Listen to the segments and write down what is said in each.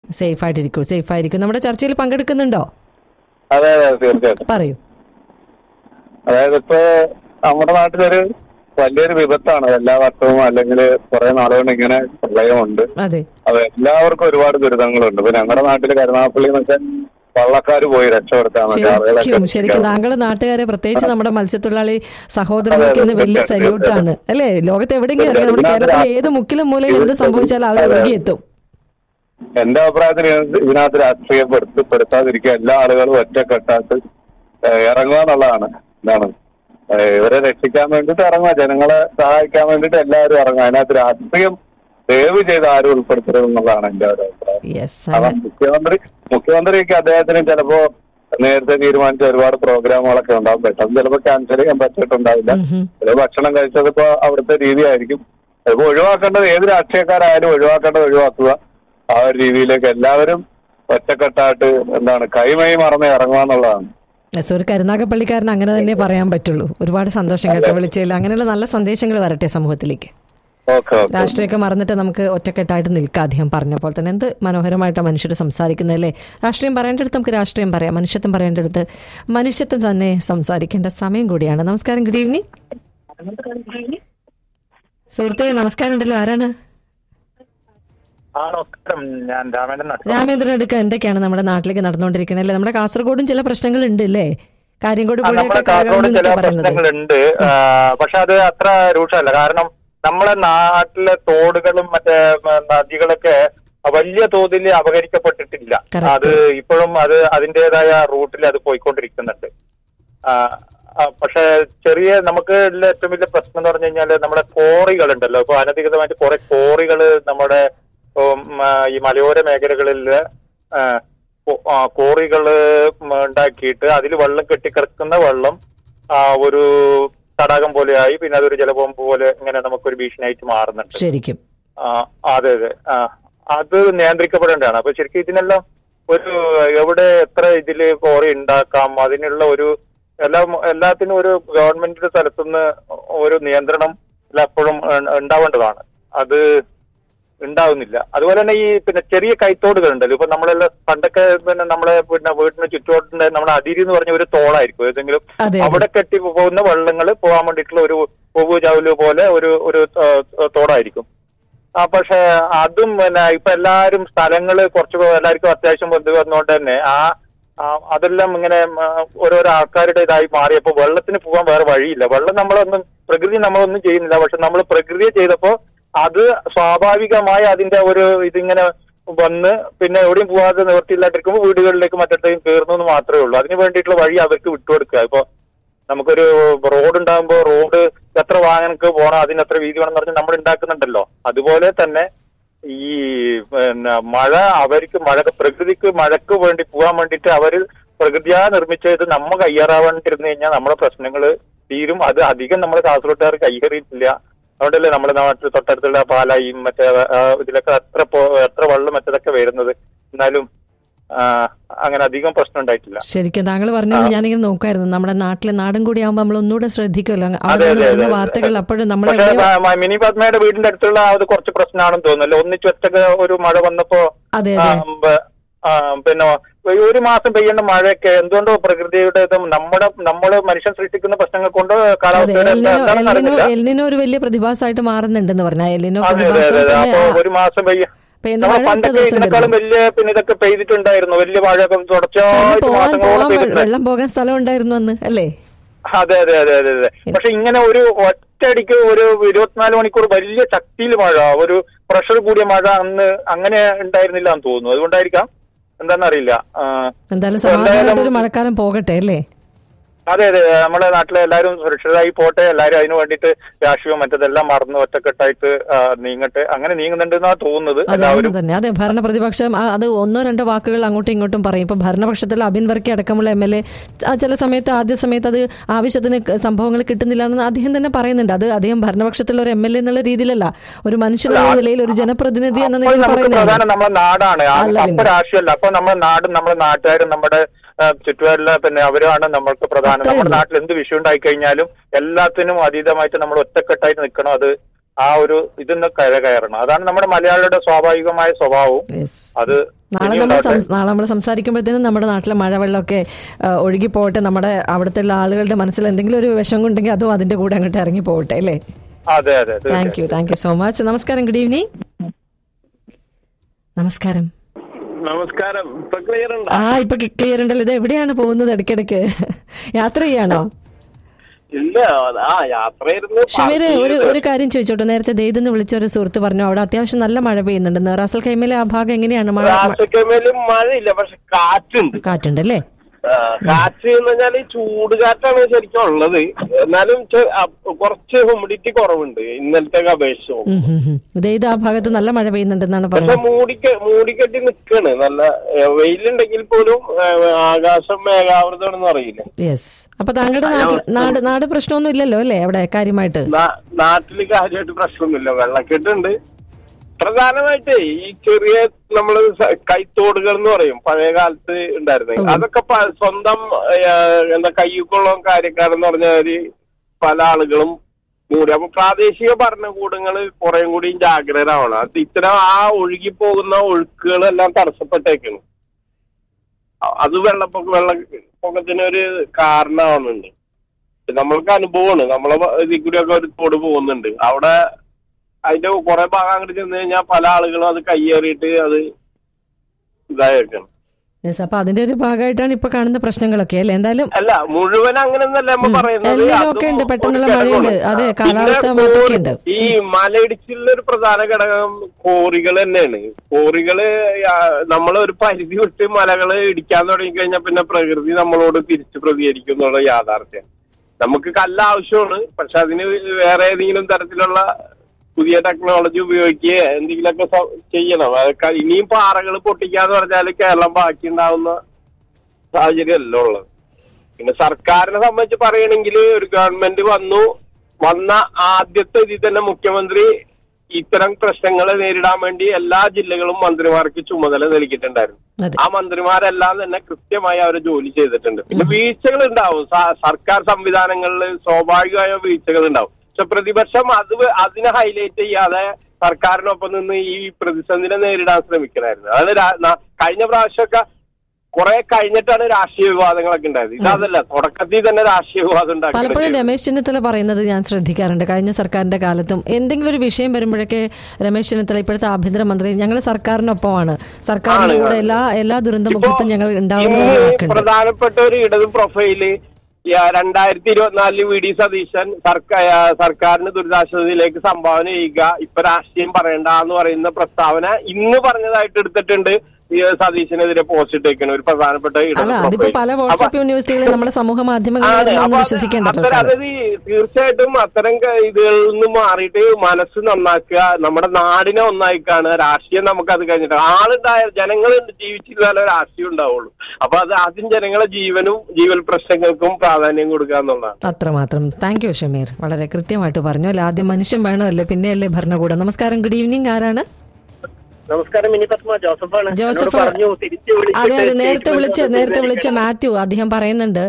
Safe ആയിരിക്കും. നമ്മുടെ ചർച്ചയിൽ പങ്കെടുക്കുന്നുണ്ടോ? അതെ അതെ തീർച്ചയായിട്ടും. പറയൂ. അതായത് ഇപ്പൊ നമ്മുടെ നാട്ടിലൊരു വലിയൊരു വിപത്താണ് എല്ലാ വർഷവും, അല്ലെങ്കിൽ കുറെ നാളുകൊണ്ട് ഇങ്ങനെ പ്രളയമുണ്ട്. അത് എല്ലാവർക്കും ഒരുപാട് ദുരിതങ്ങളുണ്ട്. ഇപ്പൊ ഞങ്ങളുടെ നാട്ടില് കരുനാഗപ്പള്ളി എന്നൊക്കെ വള്ളക്കാര് പോയി രക്ഷപ്പെടുത്താൻ. ശരിക്കും താങ്കളുടെ നാട്ടുകാരെ, പ്രത്യേകിച്ച് നമ്മുടെ മത്സ്യത്തൊഴിലാളി സഹോദരങ്ങൾക്ക് ഇന്ന് വലിയ സല്യൂട്ടാണ് അല്ലെ. ലോകത്ത് എവിടെയെങ്കിലും അറിയാം, നമ്മുടെ കേരളത്തിലെ ഏത് മുക്കിലും മൂലയിൽ എന്ത് സംഭവിച്ചാലും അവർ ഒഴുകിയെത്തും. എന്റെ അഭിപ്രായത്തിൽ ഇതിനകത്ത് രാഷ്ട്രീയപ്പെടുത്താതിരിക്കുക, എല്ലാ ആളുകളും ഒറ്റക്കെട്ടായിട്ട് ഇറങ്ങുക എന്നുള്ളതാണ്. എന്താണ് ഇവരെ രക്ഷിക്കാൻ വേണ്ടിട്ട് ഇറങ്ങുക, ജനങ്ങളെ സഹായിക്കാൻ വേണ്ടിട്ട് എല്ലാവരും ഇറങ്ങുക. അതിനകത്ത് രാഷ്ട്രീയം ദയവ് ചെയ്ത് ആരും ഉൾപ്പെടുത്തരുത് എന്നുള്ളതാണ് എന്റെ ഒരു അഭിപ്രായം. കാരണം മുഖ്യമന്ത്രിക്ക് അദ്ദേഹത്തിന് ചിലപ്പോ നേരത്തെ തീരുമാനിച്ച ഒരുപാട് പ്രോഗ്രാമുകളൊക്കെ ഉണ്ടാവും. പെട്ടെന്ന് ചിലപ്പോൾ ക്യാൻസൽ ചെയ്യാൻ പറ്റിയിട്ടുണ്ടാവില്ല. ചില ഭക്ഷണം കഴിച്ചതിപ്പോ അവിടുത്തെ രീതിയായിരിക്കും. ചിലപ്പോൾ ഒഴിവാക്കേണ്ടത്, ഏത് രാഷ്ട്രീയക്കാരായാലും ഒഴിവാക്കുക. ആ ഒരു രീതിയിലേക്ക് എല്ലാവരും ഒറ്റക്കെട്ടായിട്ട് കൈമൈ മറന്ന് ഇറങ്ങുക എന്നുള്ളതാണ്. ഒരു കരുനാഗപ്പള്ളിക്കാരൻ അങ്ങനെ തന്നെ പറയാൻ പറ്റുള്ളൂ. ഒരുപാട് സന്തോഷം കേട്ടോ വിളിച്ചതിൽ. അങ്ങനെയുള്ള നല്ല സന്ദേശങ്ങൾ വരട്ടെ സമൂഹത്തിലേക്ക്. രാഷ്ട്രീയമൊക്കെ മറന്നിട്ട് നമുക്ക് ഒറ്റക്കെട്ടായിട്ട് നിൽക്കാം. അദ്ദേഹം പറഞ്ഞപ്പോൾ തന്നെ എന്ത് മനോഹരമായിട്ടാണ് മനുഷ്യർ സംസാരിക്കുന്നതല്ലേ. രാഷ്ട്രീയം പറയേണ്ടടുത്ത് നമുക്ക് രാഷ്ട്രീയം പറയാം, മനുഷ്യത്വം പറയേണ്ടടുത്ത് മനുഷ്യത്വം തന്നെ സംസാരിക്കേണ്ട സമയം കൂടിയാണ്. നമസ്കാരം, ഗുഡ് ഈവനിങ് സുഹൃത്തെ. നമസ്കാരം ഉണ്ടല്ലോ, ആരാണ്? രാമേന്ദ്രൻ എടുക്ക. എന്തൊക്കെയാണ് നമ്മുടെ നാട്ടിലേക്ക് നടന്നുകൊണ്ടിരിക്കുന്നത് അല്ലേ? നമ്മുടെ കാസർഗോഡും ചില പ്രശ്നങ്ങൾ ഉണ്ട് അല്ലേ? കാര്യംകോട് പ്രശ്നങ്ങളുണ്ട്, പക്ഷെ അത് അത്ര രൂക്ഷമല്ല. കാരണം നമ്മളെ നാട്ടിലെ തോടുകളും മറ്റേ നദികളൊക്കെ വലിയ തോതിൽ അപഹരിക്കപ്പെട്ടിട്ടില്ല. അത് ഇപ്പോഴും അതിന്റേതായ റൂട്ടിൽ അത് പോയിക്കൊണ്ടിരിക്കുന്നുണ്ട്. പക്ഷെ ചെറിയ നമുക്ക് ഏറ്റവും വലിയ പ്രശ്നം എന്ന് പറഞ്ഞു കഴിഞ്ഞാൽ നമ്മുടെ കോറികളുണ്ടല്ലോ. ഇപ്പൊ അനധികൃതമായിട്ട് കുറെ കോറികള് നമ്മുടെ ഈ മലയോര മേഖലകളിൽ കോറികള് ഉണ്ടാക്കിയിട്ട് അതിൽ വെള്ളം കെട്ടിക്കിടക്കുന്ന വെള്ളം ഒരു തടാകം പോലെയായി, പിന്നെ അതൊരു ജലബോംബ് പോലെ ഇങ്ങനെ നമുക്കൊരു ഭീഷണിയായിട്ട് മാറുന്നുണ്ട്. ശരിക്കും അതെ അത് നിയന്ത്രിക്കപ്പെടേണ്ടതാണ്. അപ്പൊ ശരിക്കും ഇതിനെല്ലാം ഒരു എവിടെ എത്ര ഇതില് കോറി ഉണ്ടാക്കാം, അതിനുള്ള ഒരു എല്ലാത്തിനും ഒരു ഗവൺമെന്റിന്റെ തലത്തുനിന്ന് ഒരു നിയന്ത്രണം എപ്പോഴും ഉണ്ടാവേണ്ടതാണ്. അത് ഉണ്ടാവുന്നില്ല. അതുപോലെ തന്നെ ഈ പിന്നെ ചെറിയ കൈത്തോടുകൾ ഉണ്ടല്ലോ. ഇപ്പൊ നമ്മളെല്ലാം പണ്ടൊക്കെ നമ്മളെ വീടിന് ചുറ്റുവട്ടത്തിന്റെ നമ്മുടെ അതിരി എന്ന് പറഞ്ഞ ഒരു തോടായിരിക്കും ഏതെങ്കിലും, അവിടെ കെട്ടി പോകുന്ന വെള്ളങ്ങൾ പോകാൻ വേണ്ടിയിട്ടുള്ള ഒരു ഒവ്വു ചവല് പോലെ ഒരു തോടായിരിക്കും. പക്ഷെ അതും പിന്നെ ഇപ്പൊ എല്ലാവരും സ്ഥലങ്ങള് കുറച്ച് എല്ലാവർക്കും അത്യാവശ്യം ബന്ധു വന്നുകൊണ്ട് തന്നെ അതെല്ലാം ഇങ്ങനെ ഓരോരോ ആൾക്കാരുടെ ഇതായി മാറിയപ്പോ വെള്ളത്തിന് പോകാൻ വേറെ വഴിയില്ല. വെള്ളം പ്രകൃതി നമ്മളൊന്നും ചെയ്യുന്നില്ല, പക്ഷെ നമ്മൾ പ്രകൃതിയെ ചെയ്തപ്പോ അത് സ്വാഭാവികമായി അതിന്റെ ഒരു ഇതിങ്ങനെ വന്ന് പിന്നെ എവിടെയും പോകാതെ നിവൃത്തിയില്ലാണ്ടിരിക്കുമ്പോൾ വീടുകളിലേക്ക് മറ്റേക്കും കയറുന്നു എന്ന് മാത്രമേ ഉള്ളൂ. അതിന് വേണ്ടിയിട്ടുള്ള വഴി അവർക്ക് വിട്ടുകൊടുക്കുക. ഇപ്പൊ നമുക്കൊരു റോഡ് ഉണ്ടാകുമ്പോൾ റോഡ് എത്ര വാഹനങ്ങൾക്ക് പോകണം, അതിന് എത്ര വീതി വേണം എന്ന് പറഞ്ഞാൽ നമ്മൾ ഉണ്ടാക്കുന്നുണ്ടല്ലോ. അതുപോലെ തന്നെ ഈ പ്രകൃതിക്ക് മഴക്ക് വേണ്ടി പോകാൻ വേണ്ടിയിട്ട് അവര് പ്രകൃതിയാ നിർമ്മിച്ചത് നമ്മ കയ്യേറാവാണ്ടിരുന്നു കഴിഞ്ഞാൽ നമ്മുടെ പ്രശ്നങ്ങൾ തീരും. അത് അധികം നമ്മൾ കാസർഗോട്ടുകാർ കയ്യേറിയിട്ടില്ല. അതുകൊണ്ടല്ലേ നമ്മുടെ നാട്ടിൽ തൊട്ടടുത്തുള്ള പാലായും മറ്റേ ഇതിലൊക്കെ എത്ര വെള്ളം മറ്റേതൊക്കെ വരുന്നത്. എന്നാലും അങ്ങനെ അധികം പ്രശ്നം ഉണ്ടായിട്ടില്ല. ശരിക്കും താങ്കൾ പറഞ്ഞത് ഞാനിങ്ങനെ നോക്കായിരുന്നു. നമ്മുടെ നാട്ടിലെ നാടും കൂടി ആകുമ്പോൾ നമ്മൾ ഒന്നുകൂടെ ശ്രദ്ധിക്കുമല്ലോ വാർത്തകൾ. അപ്പോഴും നമ്മളെ മിനി പത്മയുടെ വീടിന്റെ അടുത്തുള്ള അത് കുറച്ച് പ്രശ്നമാണെന്ന് തോന്നുന്നല്ലോ. ഒന്നിച്ചൊറ്റക്ക് ഒരു മഴ വന്നപ്പോ പിന്നെ ഒരു മാസം പെയ്യേണ്ട മഴയൊക്കെ എന്തുകൊണ്ടോ പ്രകൃതിയുടെ നമ്മള് മനുഷ്യൻ സൃഷ്ടിക്കുന്ന പ്രശ്നങ്ങൾ കൊണ്ട് കാലാവസ്ഥയുടെ എൽനിനോ ഒരു വലിയ പ്രതിഭാസമായിട്ട് മാറുന്നുണ്ടെന്ന് പറഞ്ഞാൽ ഒരു മാസം പണ്ടൊക്കെ ഇതിനേക്കാളും വലിയ പിന്നെ ഇതൊക്കെ പെയ്തിട്ടുണ്ടായിരുന്നു. വലിയ മഴയൊക്കെ തുടർച്ചയായിട്ട് വെള്ളം പോകാൻ സ്ഥലം ഉണ്ടായിരുന്നു അന്ന് അല്ലേ? അതെ. പക്ഷെ ഇങ്ങനെ ഒരു ഒറ്റയടിക്ക് ഒരു 24 മണിക്കൂർ വലിയ ശക്തിയിൽ മഴ, ഒരു പ്രഷർ കൂടിയ മഴ അന്ന് അങ്ങനെ ഉണ്ടായിരുന്നില്ല എന്ന് തോന്നുന്നു. അതുകൊണ്ടായിരിക്കാം, എന്താണെന്നറിയില്ല. എന്തായാലും മഴക്കാലം പോകട്ടെ അല്ലേ? അതെ നമ്മുടെ നാട്ടിലെ എല്ലാവരും സുരക്ഷിതരായി പോട്ടെ. എല്ലാവരും അതിന് വേണ്ടിയിട്ട് രാഷ്ട്രീയം മറ്റതെല്ലാം മറന്ന് ഒറ്റക്കെട്ടായിട്ട് നീങ്ങട്ടെ. അങ്ങനെ നീങ്ങുന്നുണ്ടെന്നാണ് തോന്നുന്നത് എല്ലാവരും തന്നെ. അതെ, ഭരണപ്രതിപക്ഷം അത് ഒന്നോ രണ്ടോ വാക്കുകൾ അങ്ങോട്ടും ഇങ്ങോട്ടും പറയും. ഇപ്പൊ ഭരണപക്ഷത്തിൽ അബിൻ വർക്കി അടക്കമുള്ള MLA ചില സമയത്ത് ആദ്യ സമയത്ത് അത് ആവശ്യത്തിന് സംഭവങ്ങൾ കിട്ടുന്നില്ല എന്ന് അദ്ദേഹം തന്നെ പറയുന്നുണ്ട്. അത് അദ്ദേഹം ഭരണപക്ഷത്തിലുള്ള ഒരു MLA എന്നുള്ള രീതിയിലല്ല, ഒരു മനുഷ്യനെന്ന നിലയിൽ ഒരു ജനപ്രതിനിധി എന്ന നിലയിൽ പറയുന്നത്. നമ്മുടെ നാടാണ്, അപ്പൊ രാഷ്ട്രീയമല്ല. അപ്പൊ നമ്മുടെ നാടും നമ്മുടെ നാട്ടുകാരും നമ്മുടെ ചുറ്റുപാടില്ല പിന്നെ അവരാണ് നമ്മൾക്ക് പ്രധാനം. നമ്മുടെ നാട്ടിൽ എന്ത് വിഷയം ഉണ്ടായി കഴിഞ്ഞാലും എല്ലാത്തിനും അതീതമായിട്ട് നമ്മൾ ഒറ്റക്കെട്ടായിട്ട് നിൽക്കണം. അത് ആ ഒരു ഇതിന്ന് കയറണം. അതാണ് നമ്മുടെ മലയാളിയുടെ സ്വാഭാവികമായ സ്വഭാവവും. അത് നാളെ നമ്മൾ സംസാരിക്കുമ്പോഴത്തേനും നമ്മുടെ നാട്ടിലെ മഴവെള്ളമൊക്കെ ഒഴുകി പോകട്ടെ, നമ്മുടെ അവിടുത്തെ ആളുകളുടെ മനസ്സിൽ എന്തെങ്കിലും ഒരു വിഷം ഉണ്ടെങ്കിൽ അതും അതിന്റെ കൂടെ അങ്ങോട്ട് ഇറങ്ങി പോകട്ടെ അല്ലേ? അതെ അതെ. Thank you so much. നമസ്കാരം, ഗുഡ് ഈവനിങ്. നമസ്കാരം. നമസ്കാരം. ഇപ്പൊ ക്ലിയർ ഉണ്ടല്ലോ. ഇത് എവിടെയാണ് പോകുന്നത്? ഇടയ്ക്കിടയ്ക്ക് യാത്ര ചെയ്യാണോ? ഇല്ല, യാത്രയായിരുന്നു. ഷമീർ, ഒരു കാര്യം ചോദിച്ചോട്ടെ. നേരത്തെ ദെയ്തെന്ന് വിളിച്ച ഒരു സുഹൃത്ത് പറഞ്ഞു അവിടെ അത്യാവശ്യം നല്ല മഴ പെയ്യുന്നുണ്ട്. റാസൽ ഖൈമയിലെ ആ ഭാഗം എങ്ങനെയാണ്? മഴയില്ല, പക്ഷെ കാറ്റുണ്ട് അല്ലേ? കാറ്റ് എന്ന് പറഞ്ഞാൽ ചൂട് കാറ്റാണ് ശരിക്കും ഉള്ളത്. എന്നാലും കുറച്ച് ഹ്യൂമിഡിറ്റി കുറവുണ്ട് ഇന്നലത്തെ അപേക്ഷിച്ച്. ഇത് ആ ഭാഗത്ത് നല്ല മഴ പെയ്യുന്നുണ്ടെന്നാണ് പറയുന്നത്. മൂടിക്കെട്ടി നിൽക്കാണ്. നല്ല വെയിലുണ്ടെങ്കിൽ പോലും ആകാശം മേഘാവൃതമാണെന്ന് അറിയില്ല. യെസ്. അപ്പൊ താങ്കളുടെ നാട് പ്രശ്നമൊന്നും ഇല്ലല്ലോ അല്ലേ അവിടെ? കാര്യമായിട്ട് നാട്ടില് കാര്യമായിട്ട് പ്രശ്നമൊന്നുമില്ല. വെള്ളക്കെട്ടുണ്ട്. പ്രധാനമായിട്ട് ഈ ചെറിയ നമ്മള് കൈത്തോടുകൾ എന്ന് പറയും, പഴയ കാലത്ത് ഉണ്ടായിരുന്നത്. അതൊക്കെ സ്വന്തം കയ്യൊക്കെയുള്ള കാര്യക്കാരെന്ന് പറഞ്ഞാല് പല ആളുകളും മൂടി. അപ്പൊ പ്രാദേശിക ഭരണകൂടങ്ങള് കുറേ കൂടി ജാഗ്രതരാവണം. അത് ഇത്തരം ആ ഒഴുകി പോകുന്ന ഒഴുക്കുകളെല്ലാം തടസ്സപ്പെട്ടേക്കാണ്. അത് വെള്ളപ്പൊക്കത്തിനൊരു കാരണമാവുന്നുണ്ട്. നമ്മൾക്ക് അനുഭവമാണ്. നമ്മളെ ഇതിൽ കൂടിയൊക്കെ ഒരു തോട് പോകുന്നുണ്ട്. അവിടെ അതിന്റെ കുറെ ഭാഗം അങ്ങോട്ട് ചെന്ന് കഴിഞ്ഞാൽ പല ആളുകളും അത് കയ്യേറിയിട്ട് അത് ഇതായേക്കാണ്. അപ്പൊ അതിന്റെ ഒരു ഭാഗമായിട്ടാണ് ഇപ്പൊ കാണുന്ന പ്രശ്നങ്ങളൊക്കെ അല്ലേ? എന്തായാലും അല്ല, മുഴുവൻ അങ്ങനെയൊന്നല്ല നമ്മൾ പറയുന്നത്. പെട്ടെന്നുള്ള മഴയുണ്ട്. അതെ, കാലാവസ്ഥ മാറ്റമുണ്ട്. ഈ മലയിടിച്ചിലുള്ള ഒരു പ്രധാന ഘടകം കോറികൾ തന്നെയാണ്. കോറികള് നമ്മൾ ഒരു പരിധി വിട്ട് മലകള് ഇടിക്കാൻ തുടങ്ങിക്കഴിഞ്ഞാൽ പിന്നെ പ്രകൃതി നമ്മളോട് തിരിച്ചു പ്രതികരിക്കും എന്നുള്ള യാഥാർത്ഥ്യം. നമുക്ക് കല്ല് ആവശ്യമാണ്, പക്ഷെ അതിന് വേറെ ഏതെങ്കിലും തരത്തിലുള്ള പുതിയ ടെക്നോളജി ഉപയോഗിക്കുക എന്തെങ്കിലുമൊക്കെ ചെയ്യണം. ഇനിയും പാറകൾ പൊട്ടിക്കാന്ന് പറഞ്ഞാല് കേരളം ബാക്കി ഉണ്ടാവുന്ന സാഹചര്യമല്ല ഉള്ളത്. പിന്നെ സർക്കാരിനെ സംബന്ധിച്ച് പറയുകയാണെങ്കിൽ ഒരു ഗവൺമെന്റ് വന്ന ആദ്യത്തെ ഇതിൽ തന്നെ മുഖ്യമന്ത്രി ഇത്തരം പ്രശ്നങ്ങളെ നേരിടാൻ വേണ്ടി എല്ലാ ജില്ലകളും മന്ത്രിമാർക്ക് ചുമതല നൽകിയിട്ടുണ്ടായിരുന്നു. ആ മന്ത്രിമാരെല്ലാം തന്നെ കൃത്യമായി അവരെ ജോലി ചെയ്തിട്ടുണ്ട്. പിന്നെ വീഴ്ചകൾ ഉണ്ടാവും, സർക്കാർ സംവിധാനങ്ങളിൽ സ്വാഭാവികമായ വീഴ്ചകൾ ഉണ്ടാവും. പക്ഷെ പ്രതിപക്ഷം അതിനെ ഹൈലൈറ്റ് ചെയ്യാതെ സർക്കാരിനൊപ്പം നിന്ന് ഈ പ്രതിസന്ധിനെ നേരിടാൻ ശ്രമിക്കണമായിരുന്നു. അതാണ് കഴിഞ്ഞ പ്രാവശ്യമൊക്കെ കുറെ കഴിഞ്ഞിട്ടാണ് രാഷ്ട്രീയ വിവാദങ്ങളൊക്കെ ഉണ്ടായത്. ഇതല്ല, തുടക്കത്തിൽ തന്നെ രാഷ്ട്രീയ വിവാദം ഉണ്ടാക്കി. പലപ്പോഴും രമേശ് ചെന്നിത്തല പറയുന്നത് ഞാൻ ശ്രദ്ധിക്കാറുണ്ട്. കഴിഞ്ഞ സർക്കാരിന്റെ കാലത്തും എന്തെങ്കിലും ഒരു വിഷയം വരുമ്പോഴൊക്കെ രമേശ് ചെന്നിത്തല, ഇപ്പോഴത്തെ ആഭ്യന്തരമന്ത്രി, ഞങ്ങൾ സർക്കാരിനൊപ്പമാണ്, സർക്കാരിന്റെ കൂടെ എല്ലാ ദുരന്തമുഖത്തും ഞങ്ങൾ ഉണ്ടാവുന്ന. പ്രധാനപ്പെട്ട ഒരു ഇടത് പ്രൊഫൈല് 2024 വി ഡി സതീശൻ സർക്കാരിന് ദുരിതാശ്വാസത്തിലേക്ക് സംഭാവന ചെയ്യുക, ഇപ്പൊ രാഷ്ട്രീയം പറയണ്ട എന്ന് പറയുന്ന പ്രസ്താവന ഇന്ന് പറഞ്ഞതായിട്ട് എടുത്തിട്ടുണ്ട്. സതീശനെതിരെ പോസ്റ്റ് ഇട്ടേക്കുന്ന ഒരു പ്രധാനപ്പെട്ട നമ്മുടെ സമൂഹ മാധ്യമങ്ങളിൽ വിശ്വസിക്കേണ്ടത്. അതായത് തീർച്ചയായിട്ടും അത്തരം ഇതിൽ നിന്ന് മാറിയിട്ട് മനസ്സ് നന്നാക്കുക, നമ്മുടെ നാടിനെ ഒന്നായിക്കാണ്. രാഷ്ട്രീയം നമുക്ക് അത് കഴിഞ്ഞിട്ട് ആളുണ്ടായ ജനങ്ങൾ ജീവിച്ചിരുന്നാലേ രാഷ്ട്രീയം ഉണ്ടാവുള്ളൂ. അപ്പൊ അത് ആദ്യം ജനങ്ങളെ ജീവൽ പ്രശ്നങ്ങൾക്കും പ്രാധാന്യം കൊടുക്കുക എന്നുള്ളതാണ്. അത്രമാത്രം. താങ്ക് യു ഷമീർ, വളരെ കൃത്യമായിട്ട് പറഞ്ഞു. അല്ലെ, ആദ്യം മനുഷ്യൻ വേണമല്ലേ, പിന്നെയല്ലേ ഭരണകൂടം. നമസ്കാരം, ഗുഡ് ഈവനിങ്. ആരാണ്? നമസ്കാരം, മിനി പത്മ. ജോസഫാണ്. ജോസഫ്, അതെ അതെ, നേരത്തെ വിളിച്ച മാത്യു അദ്ദേഹം പറയുന്നുണ്ട്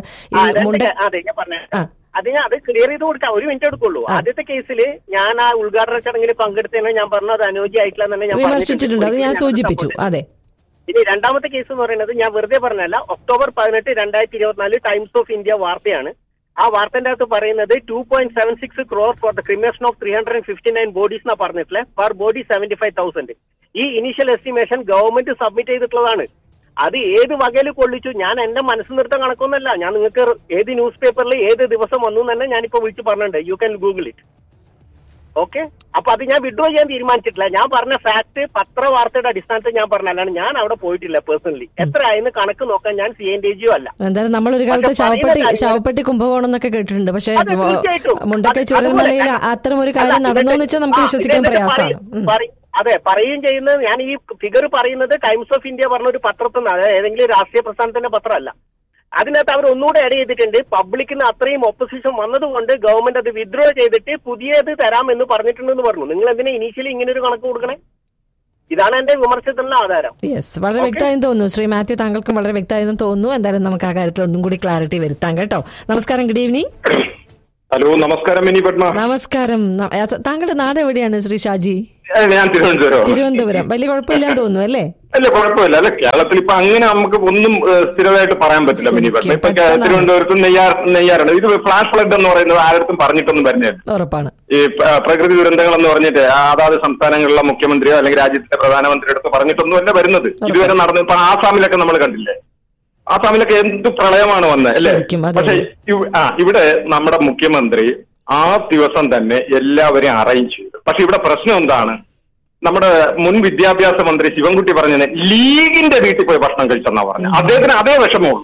അത് ക്ലിയർ ചെയ്ത് കൊടുക്കാം. ഒരു മിനിറ്റ് എടുക്കുള്ളൂ. ആദ്യത്തെ കേസിൽ ഞാൻ ആ ഉദ്ഘാടന ചടങ്ങിൽ പങ്കെടുത്തതിന് ഞാൻ പറഞ്ഞു അത് അനുയോജ്യമായിട്ടില്ല തന്നെ ഞാൻ വിമർശിച്ചിട്ടുണ്ട്. അത് ഞാൻ സൂചിപ്പിച്ചു. അതെ. ഇനി രണ്ടാമത്തെ കേസ് എന്ന് പറയുന്നത് ഞാൻ വെറുതെ പറഞ്ഞല്ല. October 18, 2024 ടൈംസ് ഓഫ് ഇന്ത്യ വാർത്തയാണ്. ആ വാർത്തന്റെ അകത്ത് പറയുന്നത് 2.76 crore for the cremation of 359 bodies എന്നാ പറഞ്ഞിട്ടില്ലേ. Per body 75,000. ഈ ഇനീഷ്യൽ എസ്റ്റിമേഷൻ ഗവൺമെന്റ് സബ്മിറ്റ് ചെയ്തിട്ടുള്ളതാണ്. അത് ഏത് വകയിൽ കൊള്ളിച്ചു ഞാൻ എന്റെ മനസ്സ് നിർത്താൻ കണക്കൊന്നല്ല. ഞാൻ നിങ്ങൾക്ക് ഏത് ന്യൂസ് പേപ്പറിൽ ഏത് ദിവസം വന്നു തന്നെ ഞാനിപ്പോ വിളിച്ച് പറഞ്ഞിട്ടുണ്ട്. You can Google it. Okay. അപ്പൊ അത് ഞാൻ വിഡ്രോ ചെയ്യാൻ തീരുമാനിച്ചിട്ടില്ല. ഞാൻ പറഞ്ഞ ഫാക്ട് പത്രവാർത്തയുടെ അടിസ്ഥാനത്തിൽ ഞാൻ പറഞ്ഞല്ലാണ്. ഞാൻ അവിടെ പോയിട്ടില്ല പേഴ്സണലി. എത്ര ആയെന്ന് കണക്ക് നോക്കാൻ ഞാൻ CNDG അല്ല. എന്തായാലും നമ്മളൊരു കാലത്ത് ശവപ്പെട്ടി കുംഭകോണം എന്നൊക്കെ കേട്ടിട്ടുണ്ട്. പക്ഷേ മുണ്ടക്കൈ ചുരൽമലയിൽ അത്തരം ഒരു കാര്യം നടന്നു എന്ന് വെച്ചാൽ നമുക്ക് വിശ്വസിക്കാൻ പ്രയാസമാണ്. അതെ, പറയുകയും ചെയ്യുന്നത് ഞാൻ ഈ ഫിഗർ പറയുന്നത് ടൈംസ് ഓഫ് ഇന്ത്യ പറഞ്ഞ ഒരു പത്രത്തിൽ നിന്ന്, അതായത് ഏതെങ്കിലും രാഷ്ട്രീയ പ്രസ്ഥാനത്തിന്റെ പത്രമല്ല. അതിനകത്ത് അവർ ഒന്നുകൂടെ ആഡ് ചെയ്തിട്ടുണ്ട്. പബ്ലിക്കിന് അത്രയും ഒപ്പോസിഷൻ വന്നതുകൊണ്ട് ഗവൺമെന്റ് അത് വിഡ്രോ ചെയ്തിട്ട് പുതിയത് തരാമെന്ന് പറഞ്ഞിട്ടുണ്ടെന്ന് പറഞ്ഞു. നിങ്ങൾ എന്തിനാ ഇനീഷ്യലി ഇങ്ങനെ ഒരു കണക്ക് കൊടുക്കണേ? ഇതാണ് എന്റെ വിമർശനത്തിനുള്ള ആധാരം. യെസ്, വളരെ വ്യക്തമായെന്ന് തോന്നുന്നു. ശ്രീ മാത്യു, താങ്കൾക്കും വളരെ വ്യക്തമായെന്ന് തോന്നുന്നു. എന്തായാലും നമുക്ക് ആ കാര്യത്തിൽ ഒന്നും കൂടി ക്ലാരിറ്റി വരുത്താം കേട്ടോ. നമസ്കാരം, ഗുഡ് ഈവനിങ്. ഹലോ, നമസ്കാരം മിനി പത്മ. നമസ്കാരം. താങ്കളുടെ നാട് എവിടെയാണ് ശ്രീ ഷാജി? ഞാൻ തിരുവനന്തപുരം. വലിയ കുഴപ്പമില്ലാന്ന് തോന്നുന്നു അല്ലേ? അല്ല, കുഴപ്പമില്ല. അല്ല, കേരളത്തിൽ ഇപ്പൊ അങ്ങനെ നമുക്ക് ഒന്നും സ്ഥിരമായിട്ട് പറയാൻ പറ്റില്ല മിനി പത്മ. ഇപ്പൊ തിരുവനന്തപുരത്ത് നെയ്യാറുണ്ട്. ഇത് ഫ്ലാഷ് ഫ്ലഡ് എന്ന് പറയുന്നത് ആരടുത്തും പറഞ്ഞിട്ടൊന്നും വരുന്നില്ല. ഉറപ്പാണ്. ഈ പ്രകൃതി ദുരന്തങ്ങൾ എന്ന് പറഞ്ഞിട്ട് അതാത് സംസ്ഥാനങ്ങളിലെ മുഖ്യമന്ത്രിയോ അല്ലെങ്കിൽ രാജ്യത്തിന്റെ പ്രധാനമന്ത്രിയുടെ അടുത്ത് പറഞ്ഞിട്ടൊന്നുമല്ല വരുന്നത്. ഇതുവരെ നടന്നത് ഇപ്പൊ ആസാമിലൊക്കെ നമ്മൾ കണ്ടില്ലേ? ആസാമിലൊക്കെ എന്ത് പ്രളയമാണ് വന്നത് അല്ലേ? പക്ഷെ ഇവിടെ നമ്മുടെ മുഖ്യമന്ത്രി ആ ദിവസം തന്നെ എല്ലാവരെയും അറേഞ്ച് ചെയ്തു. പക്ഷെ ഇവിടെ പ്രശ്നം എന്താണ്? നമ്മുടെ മുൻ വിദ്യാഭ്യാസ മന്ത്രി ശിവൻകുട്ടി പറഞ്ഞത് ലീഗിന്റെ വീട്ടിൽ പോയി ഭക്ഷണം കഴിച്ചെന്നാ പറഞ്ഞത്. അദ്ദേഹത്തിന് അതേ വിഷമമുള്ളൂ.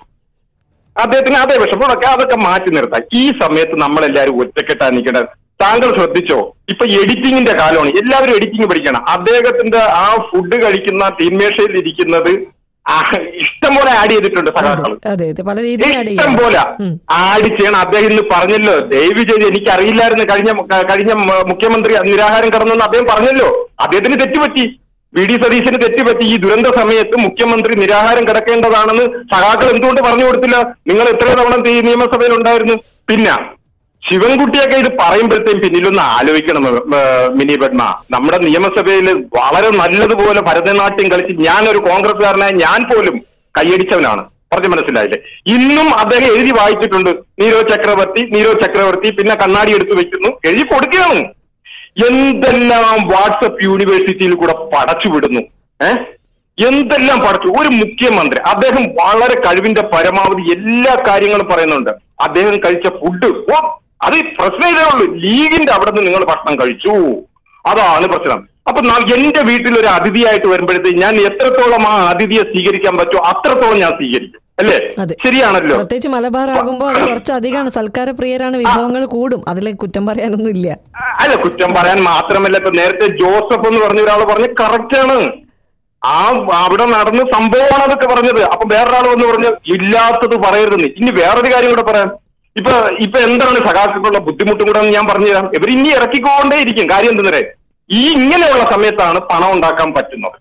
അതൊക്കെ മാറ്റി നിർത്താം. ഈ സമയത്ത് നമ്മളെല്ലാവരും ഒറ്റക്കെട്ടാ നിൽക്കേണ്ടത്. താങ്കൾ ശ്രദ്ധിച്ചോ, ഇപ്പൊ എഡിറ്റിംഗിന്റെ കാലമാണ്. എല്ലാവരും എഡിറ്റിംഗ് പഠിക്കണം. അദ്ദേഹത്തിന്റെ ആ ഫുഡ് കഴിക്കുന്ന തീന്മേശയിൽ ഇരിക്കുന്നത് ഇഷ്ടം പോലെ ആഡ് ചെയ്തിട്ടുണ്ട് സഖാക്കൾ. ഇഷ്ടം പോലെ ആഡ് ചെയ്യണം. അദ്ദേഹം ഇന്ന് പറഞ്ഞല്ലോ, ദയവ് ചെയ്ത് എനിക്കറിയില്ലായിരുന്നു കഴിഞ്ഞ മുഖ്യമന്ത്രി നിരാഹാരം കിടന്നെന്ന് അദ്ദേഹം പറഞ്ഞല്ലോ. അദ്ദേഹത്തിന് തെറ്റുപറ്റി, വി.ഡി. സതീശന് തെറ്റുപറ്റി. ഈ ദുരന്ത സമയത്ത് മുഖ്യമന്ത്രി നിരാഹാരം കിടക്കേണ്ടതാണെന്ന് സഖാക്കൾ എന്തുകൊണ്ട് പറഞ്ഞു കൊടുത്തില്ല? നിങ്ങൾ എത്ര തവണ നിയമസഭയിൽ ഉണ്ടായിരുന്നു? പിന്നെ ശിവൻകുട്ടിയൊക്കെ ഇത് പറയുമ്പോഴത്തേക്കും പിന്നിലൊന്ന് ആലോചിക്കണം മിനി പത്മ. നമ്മുടെ നിയമസഭയിൽ വളരെ നല്ലതുപോലെ ഭരതനാട്യം കളിച്ച് ഞാനൊരു കോൺഗ്രസ്സുകാരനായ ഞാൻ പോലും കൈയടിച്ചവനാണ്. പറഞ്ഞു മനസ്സിലായില്ലേ? ഇന്നും അദ്ദേഹം എഴുതി വായിച്ചിട്ടുണ്ട്, നീരവ് ചക്രവർത്തി. പിന്നെ കണ്ണാടി എടുത്തു വെക്കുന്നു, എഴുതി കൊടുക്കുകയാണ്. എന്തെല്ലാം വാട്സപ്പ് യൂണിവേഴ്സിറ്റിയിൽ കൂടെ പടച്ചുവിടുന്നു. എന്തെല്ലാം പഠിച്ചു ഒരു മുഖ്യമന്ത്രി. അദ്ദേഹം വളരെ കഴിവിന്റെ പരമാവധി എല്ലാ കാര്യങ്ങളും പറയുന്നുണ്ട്. അദ്ദേഹം കഴിച്ച ഫുഡ്, അത് പ്രശ്നം ഇതേ ഉള്ളൂ. ലീഗിന്റെ അവിടെ നിന്ന് നിങ്ങൾ ഭക്ഷണം കഴിച്ചു, അതാണ് പ്രശ്നം. അപ്പൊ എന്റെ വീട്ടിൽ ഒരു അതിഥിയായിട്ട് വരുമ്പോഴത്തേക്ക് ഞാൻ എത്രത്തോളം ആ അതിഥിയെ സ്വീകരിക്കാൻ പറ്റുമോ അത്രത്തോളം ഞാൻ സ്വീകരിക്കും. അല്ലേ? ശരിയാണല്ലോ. പ്രത്യേകിച്ച് മലബാർ ആകുമ്പോൾ അത് കുറച്ചധികമാണ്. സൽക്കാര പ്രിയരാണ്, വിഭവങ്ങൾ കൂടും. അതിൽ കുറ്റം പറയാനൊന്നും ഇല്ല. അല്ല, കുറ്റം പറയാൻ മാത്രമല്ല, ഇപ്പൊ നേരത്തെ ജോസഫ് എന്ന് പറഞ്ഞ ഒരാൾ പറഞ്ഞ് കറക്റ്റാണ്. അവിടെ നടന്ന സംഭവമാണ് അതൊക്കെ പറഞ്ഞത്. അപ്പൊ വേറൊരാൾ വന്ന് പറഞ്ഞ് ഇല്ലാത്തത് പറയരുതെന്ന്. ഇനി വേറൊരു കാര്യം കൂടെ പറയാം. ഇപ്പൊ എന്താണ് സഖാക്കൾക്കുള്ള ബുദ്ധിമുട്ടും കൂടെ ഞാൻ പറഞ്ഞുതരാം. ഇവർ ഇനി ഇറക്കിക്കൊണ്ടേ ഇരിക്കും. കാര്യം എന്തെന്നേ, ഈ ഇങ്ങനെയുള്ള സമയത്താണ് പണം ഉണ്ടാക്കാൻ പറ്റുന്നത്.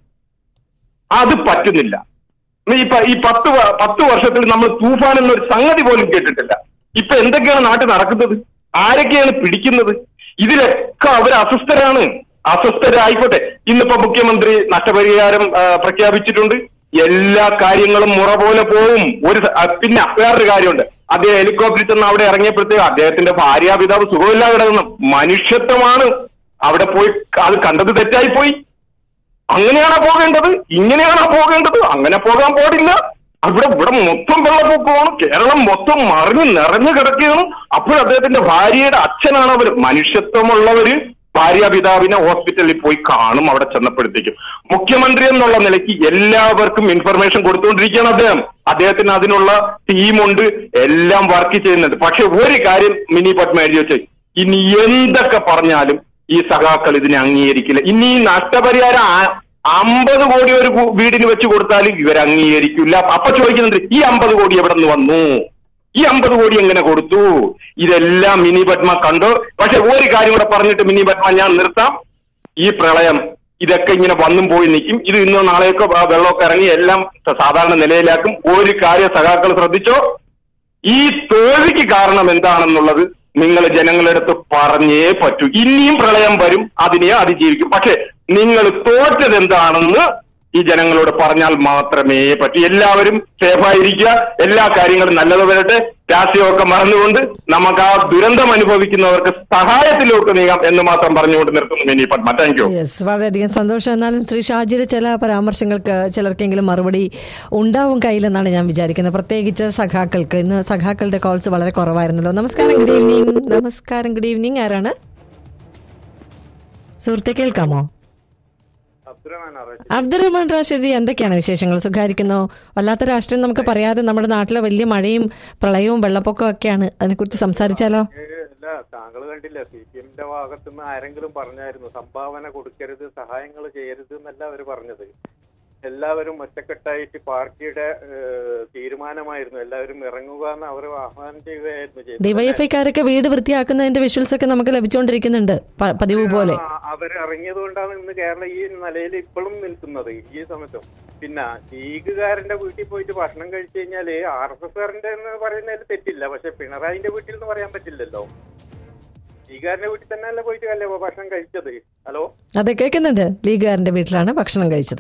അത് പറ്റുന്നില്ല. ഈ 10 വർഷത്തിൽ നമ്മൾ തൂഫാൻ എന്നൊരു സംഗതി പോലും കേട്ടിട്ടില്ല. ഇപ്പൊ എന്തൊക്കെയാണ് നാട്ടിൽ നടക്കുന്നത്? ആരൊക്കെയാണ് പിടിക്കുന്നത്? ഇതിലൊക്കെ അവർ അസ്വസ്ഥരായിക്കോട്ടെ. ഇന്നിപ്പോ മുഖ്യമന്ത്രി നഷ്ടപരിഹാരം പ്രഖ്യാപിച്ചിട്ടുണ്ട്. എല്ലാ കാര്യങ്ങളും മുറ പോലെ പോവും. പിന്നെ വേറൊരു കാര്യമുണ്ട്. അദ്ദേഹം ഹെലികോപ്റ്ററിൽ ചെന്ന് അവിടെ ഇറങ്ങിയപ്പോഴത്തേക്ക് അദ്ദേഹത്തിന്റെ ഭാര്യാപിതാവ് സുഖമില്ലാതെ കിടന്നു. മനുഷ്യത്വമാണ്. അവിടെ പോയി അത് കണ്ടത് തെറ്റായി പോയി. അങ്ങനെയാണോ പോകേണ്ടത്? ഇങ്ങനെയാണോ പോകേണ്ടത്? അങ്ങനെ പോകാൻ പാടില്ല. ഇവിടെ മൊത്തം വെള്ളപ്പൊക്കമാണ്. കേരളം മൊത്തം നിറഞ്ഞു കിടക്കുകയാണ്. അപ്പോൾ അദ്ദേഹത്തിന്റെ ഭാര്യയുടെ അച്ഛനാണ് അവർ. മനുഷ്യത്വമുള്ളവര് ഭാര്യാപിതാവിനെ ഹോസ്പിറ്റലിൽ പോയി കാണും. അവിടെ ചെന്നപ്പോഴത്തേക്കും മുഖ്യമന്ത്രി എന്നുള്ള നിലയ്ക്ക് എല്ലാവർക്കും ഇൻഫർമേഷൻ കൊടുത്തുകൊണ്ടിരിക്കുകയാണ് അദ്ദേഹത്തിന് അതിനുള്ള ടീമുണ്ട്, എല്ലാം വർക്ക് ചെയ്യുന്നുണ്ട്. പക്ഷെ ഒരു കാര്യം മിനി പത്മ എഴുതി വെച്ച്, ഇനി എന്തൊക്കെ പറഞ്ഞാലും ഈ സഖാക്കൾ ഇതിനെ അംഗീകരിക്കില്ല. ഇനി ഈ നഷ്ടപരിഹാരം 50 കോടി ഒരു വീടിന് വെച്ച് കൊടുത്താലും ഇവർ അംഗീകരിക്കില്ല. അപ്പൊ ചോദിക്കുന്നുണ്ട്, ഈ 50 കോടി എവിടെ നിന്ന് വന്നു? ഈ 50 കോടി എങ്ങനെ കൊടുത്തു? ഇതെല്ലാം മിനി പത്മ കണ്ടു. പക്ഷെ ഒരു കാര്യം കൂടെ പറഞ്ഞിട്ട് മിനി പത്മ ഞാൻ നിർത്താം. ഈ പ്രളയം ഇതൊക്കെ ഇങ്ങനെ വന്നും പോയി നിൽക്കും. ഇത് ഇന്നോ നാളെയൊക്കെ വെള്ളമൊക്കെ ഇറങ്ങി എല്ലാം സാധാരണ നിലയിലാക്കും. ഒരു കാര്യം സഖാക്കൾ ശ്രദ്ധിച്ചോ, ഈ തോൽവിക്ക് കാരണം എന്താണെന്നുള്ളത് നിങ്ങൾ ജനങ്ങളുടെ അടുത്ത് പറഞ്ഞേ പറ്റൂ. ഇനിയും പ്രളയം വരും, അതിനെ അതിജീവിക്കും. പക്ഷെ നിങ്ങൾ തോറ്റത് എന്താണെന്ന് ഈ ജനങ്ങളോട് പറഞ്ഞാൽ മാത്രമേ പറ്റൂ. എല്ലാവരും സേഫായിരിക്കുക. എല്ലാ കാര്യങ്ങളും നല്ലത് വരട്ടെ. രാഷ്ട്രീയമൊക്കെ മറന്നുകൊണ്ട് നമുക്ക് ആ ദുരന്തം അനുഭവിക്കുന്നവർക്ക് സഹായത്തിലോട്ട് നീങ്ങാം എന്ന് മാത്രം പറഞ്ഞുകൊണ്ട് നിർത്തുന്നു മിനി പത്മ. Thank you. വളരെയധികം സന്തോഷം. എന്നാലും ശ്രീ ഷാജിയുടെ ചില പരാമർശങ്ങൾക്ക് ചിലർക്കെങ്കിലും മറുപടി ഉണ്ടാവും കയ്യിലെന്നാണ് ഞാൻ വിചാരിക്കുന്നത്. പ്രത്യേകിച്ച് സഖാക്കൾക്ക്. ഇന്ന് സഖാക്കളുടെ കോൾസ് വളരെ കുറവായിരുന്നല്ലോ. നമസ്കാരം, ഗുഡ് ഈവനിങ്. നമസ്കാരം, ഗുഡ് ഈവനിങ്. ആരാണ് സുഹൃത്തെ? കേൾക്കാമോ? അബ്ദുറഹ്മാൻ റാഷിദി, എന്തൊക്കെയാണ് വിശേഷങ്ങൾ? സുഖായിരിക്കുന്നോ? വല്ലാത്ത രാഷ്ട്രീയം നമുക്ക് പറയാതെ നമ്മുടെ നാട്ടിലെ വലിയ മഴയും പ്രളയവും വെള്ളപ്പൊക്കവും ഒക്കെയാണ്. അതിനെക്കുറിച്ച് സംസാരിച്ചാലോ? താങ്കൾ കണ്ടില്ല, CPM-ന്റെ ഭാഗത്തുനിന്ന് ആരെങ്കിലും പറഞ്ഞായിരുന്നു സംഭാവന കൊടുക്കരുത്, സഹായങ്ങൾ ചെയ്യരുത് എന്നല്ല അവർ പറഞ്ഞത്. എല്ലാവരും ഒറ്റക്കെട്ടായിട്ട് പാർട്ടിയുടെ തീരുമാനമായിരുന്നു എല്ലാവരും ഇറങ്ങുക എന്ന് അവർ ആഹ്വാനം ചെയ്യുകയായിരുന്നു. ഡിവൈഎഫ്ഐക്കാരൊക്കെ വീട് വൃത്തിയാക്കുന്നതിന്റെ വിഷ്വൽസ് ഒക്കെ നമുക്ക് ലഭിച്ചുകൊണ്ടിരിക്കുന്നുണ്ട് പതിവ് പോലെ. അവർ ഇറങ്ങിയത് കൊണ്ടാണ് ഇന്ന് കേരളം ഈ നിലയിൽ ഇപ്പോഴും നിൽക്കുന്നത് ഈ സമയത്തും. പിന്നെ ലീഗുകാരന്റെ വീട്ടിൽ പോയിട്ട് ഭക്ഷണം കഴിച്ചു കഴിഞ്ഞാല് RSSകാരന്റെ എന്ന് പറയുന്നതിൽ തെറ്റില്ല. പക്ഷെ പിണറായിന്റെ വീട്ടിൽ എന്ന് പറയാൻ പറ്റില്ലല്ലോ. ലീഗുകാരന്റെ വീട്ടിൽ തന്നെയല്ലേ പോയിട്ട് അല്ലേ ഭക്ഷണം കഴിച്ചത്? ഹലോ, അതെ കേൾക്കുന്നുണ്ട്. ലീഗുകാരന്റെ വീട്ടിലാണ് ഭക്ഷണം കഴിച്ചത്.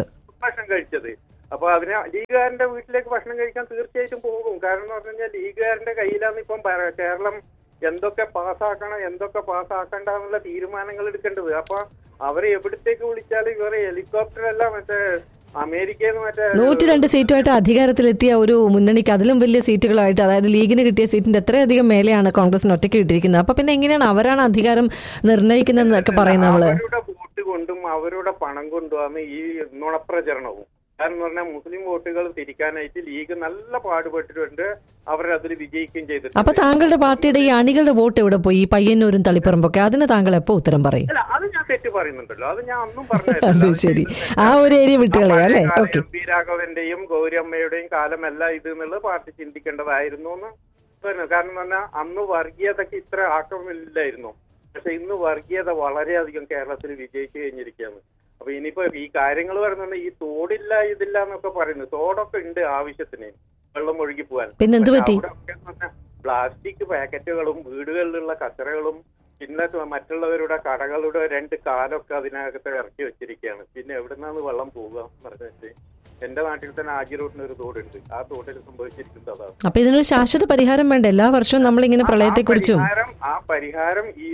അപ്പൊ അതിന് ലീഗുകാരന്റെ വീട്ടിലേക്ക് ഭക്ഷണം കഴിക്കാൻ തീർച്ചയായിട്ടും പോകും. കാരണം എന്ന് പറഞ്ഞു കഴിഞ്ഞാൽ ലീഗുകാരന്റെ കയ്യിലാണ് ഇപ്പം കേരളം എന്തൊക്കെ പാസ്സാക്കണം എന്തൊക്കെ പാസ്സാക്കണ്ട എന്നുള്ള തീരുമാനങ്ങൾ എടുക്കേണ്ടത്. അപ്പൊ അവരെ എവിടത്തേക്ക് വിളിച്ചാലും ഇവരെ ഹെലികോപ്റ്റർ അല്ല മറ്റേ അമേരിക്കയിൽ നിന്ന് മറ്റേ 102 സീറ്റുമായിട്ട് അധികാരത്തിലെത്തിയ ഒരു മുന്നണിക്ക് അതിലും വലിയ സീറ്റുകളായിട്ട്, അതായത് ലീഗിന് കിട്ടിയ സീറ്റിന്റെ എത്രയധികം മേലെയാണ് കോൺഗ്രസിന് ഒറ്റയ്ക്ക് കിട്ടിയിരിക്കുന്നത്. അപ്പൊ പിന്നെ എങ്ങനെയാണ് അവരാണ് അധികാരം നിർണ്ണയിക്കുന്നതെന്നൊക്കെ പറയുന്നത്? നമ്മള് അവരുടെ വോട്ട് കൊണ്ടും അവരുടെ പണം കൊണ്ടുമാണ് ഈ നുണപ്രചരണവും. കാരണം പറഞ്ഞാൽ മുസ്ലിം വോട്ടുകൾ തിരിക്കാനായിട്ട് ലീഗ് നല്ല പാടുപെട്ടിട്ടുണ്ട്. അവരതിൽ വിജയിക്കുകയും ചെയ്തിട്ടുണ്ട്. അപ്പൊ താങ്കളുടെ പാർട്ടിയുടെ ഈ അണികളുടെ വോട്ട് എവിടെ പോയി? ഈ പയ്യന്നൂരും തളിപ്പറമ്പൊക്കെ, അതിന് താങ്കൾ എപ്പോ ഉത്തരം പറയും? അല്ല, അത് ഞാൻ തെറ്റ് പറയുന്നുണ്ടല്ലോ, അത് ഞാൻ ഒന്നും അത് ശരി, ആ ഒരു ഏരിയ വിട്ടുകളയാ അല്ലേ? ഓക്കെ. പി രാഘവന്റെയും ഗൗരിയമ്മയുടെയും കാലമല്ല ഇത് എന്നുള്ളത് പാർട്ടി ചിന്തിക്കേണ്ടതായിരുന്നു എന്ന് പറഞ്ഞു. കാരണം പറഞ്ഞാൽ അന്ന് വർഗീയതയ്ക്ക് ഇത്ര ആക്രമണമില്ലായിരുന്നു. പക്ഷെ ഇന്ന് വർഗീയത വളരെയധികം കേരളത്തിൽ വിജയിച്ചു കഴിഞ്ഞിരിക്കുകയാണ്. അപ്പൊ ഇനിയിപ്പോ ഈ കാര്യങ്ങൾ പറയുന്നുണ്ട്, ഈ തോടില്ല ഇതില്ല എന്നൊക്കെ പറയുന്നു. തോടൊക്കെ ഉണ്ട് ആവശ്യത്തിന്, വെള്ളം ഒഴുകി പോകാൻ. പിന്നെ എന്ത് പറ്റി? പ്ലാസ്റ്റിക് പാക്കറ്റുകളും വീടുകളിലുള്ള കച്ചറകളും പിന്നെ മറ്റുള്ളവരുടെ കടകളുടെ 2 കാലൊക്കെ അതിനകത്ത് ഇറക്കി വെച്ചിരിക്കുകയാണ്. പിന്നെ എവിടുന്നാണ് വെള്ളം പോവുക പറഞ്ഞിട്ട്? എന്റെ നാട്ടിൽ തന്നെ ആജി റോഡിന് ഒരു തോടുണ്ട്. ആ തോട്ടിൽ സംഭവിച്ചിരിക്കുന്നത് അതാണ്. അപ്പൊ ഇതിനൊരു ശാശ്വത പരിഹാരം വേണ്ട? എല്ലാ വർഷവും നമ്മളിങ്ങനെ പ്രളയത്തെ കുറിച്ചും ആ പരിഹാരം ഈ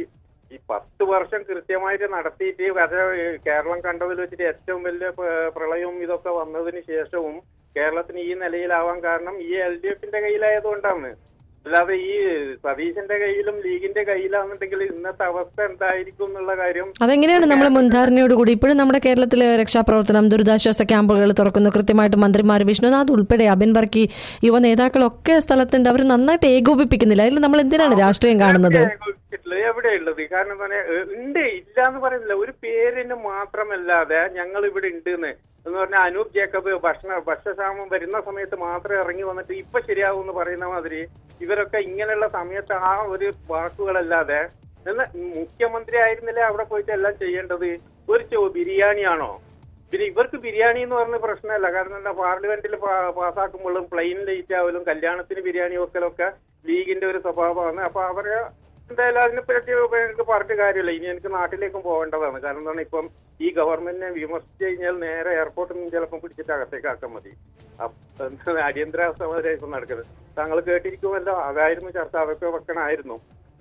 10 വർഷം കൃത്യമായിട്ട് നടത്തിയിട്ട് അത് കേരളം കണ്ടതിൽ വെച്ചിട്ട് ഏറ്റവും വലിയ പ്രളയവും ഇതൊക്കെ വന്നതിന് ശേഷവും കേരളത്തിന് ഈ നിലയിലാവാൻ കാരണം ഈ LDFന്റെ കയ്യിലായതുകൊണ്ടാണ്. അല്ലാതെ ഈ സതീശന്റെ കയ്യിലും ലീഗിന്റെ കയ്യിലാണെന്നുണ്ടെങ്കിൽ ഇന്നത്തെ അവസ്ഥ എന്തായിരിക്കും എന്നുള്ള കാര്യം അതെങ്ങനെയാണ് നമ്മൾ മുൻധാരണയോടുകൂടി ഇപ്പോഴും നമ്മുടെ കേരളത്തിലെ രക്ഷാപ്രവർത്തനം, ദുരിതാശ്വാസ ക്യാമ്പുകൾ തുറക്കുന്നു. കൃത്യമായിട്ട് മന്ത്രിമാർ, വിഷ്ണുനാഥ് ഉൾപ്പെടെ, അബിൻ വർക്കി, യുവ നേതാക്കളൊക്കെ സ്ഥലത്തുണ്ട്. അവർ നന്നായിട്ട് ഏകോപിപ്പിക്കുന്നില്ല. അതിൽ നമ്മൾ എന്തിനാണ് രാഷ്ട്രീയം കാണുന്നത്? എവിടെയുള്ളത്? കാരണം ഉണ്ട്, ഇല്ല എന്ന് പറയുന്നില്ല. ഒരു പേരിന് മാത്രമല്ലാതെ ഞങ്ങൾ ഇവിടെ ഉണ്ട് എന്ന് പറഞ്ഞാൽ അനൂപ് ജേക്കബ് ഭക്ഷ്യക്ഷാമം വരുന്ന സമയത്ത് മാത്രം ഇറങ്ങി വന്നിട്ട് ഇപ്പൊ ശരിയാവും എന്ന് പറയുന്ന മാതിരി ഇവരൊക്കെ ഇങ്ങനെയുള്ള സമയത്ത് ആ ഒരു വാക്കുകളല്ലാതെ മുഖ്യമന്ത്രി ആയിരുന്നില്ലേ അവിടെ പോയിട്ട് എല്ലാം ചെയ്യേണ്ടത്? ഒരു ബിരിയാണിയാണോ? പിന്നെ ഇവർക്ക് ബിരിയാണി എന്ന് പറഞ്ഞ പ്രശ്നമല്ല. കാരണം എന്താ, പാർലമെന്റിൽ പാസ്സാക്കുമ്പോഴും പ്ലെയിൻ ലേറ്റ് ആവലും കല്യാണത്തിന് ബിരിയാണി വെക്കലൊക്കെ ലീഗിന്റെ ഒരു സ്വഭാവമാണ്. അപ്പൊ അവര് എന്തായാലും അതിനെപ്പറ്റി എനിക്ക് പറഞ്ഞിട്ട് കാര്യമില്ല. ഇനി എനിക്ക് നാട്ടിലേക്കും പോകേണ്ടതാണ്. കാരണം എന്താണ്, ഇപ്പം ഈ ഗവൺമെന്റിനെ വിമർശിച്ചു കഴിഞ്ഞാൽ നേരെ എയർപോർട്ടിൽ നിന്ന് ചിലപ്പം പിടിച്ചിട്ട് അകത്തേക്ക് ആക്കാൻ മതി. അടിയന്തരാവസ്ഥ വരെ ഇപ്പം നടക്കുന്നത്. താങ്കൾ കേട്ടിരിക്കുമല്ലോ, അതായിരുന്നു ചർച്ച. അതൊക്കെ വെക്കണമായിരുന്നു.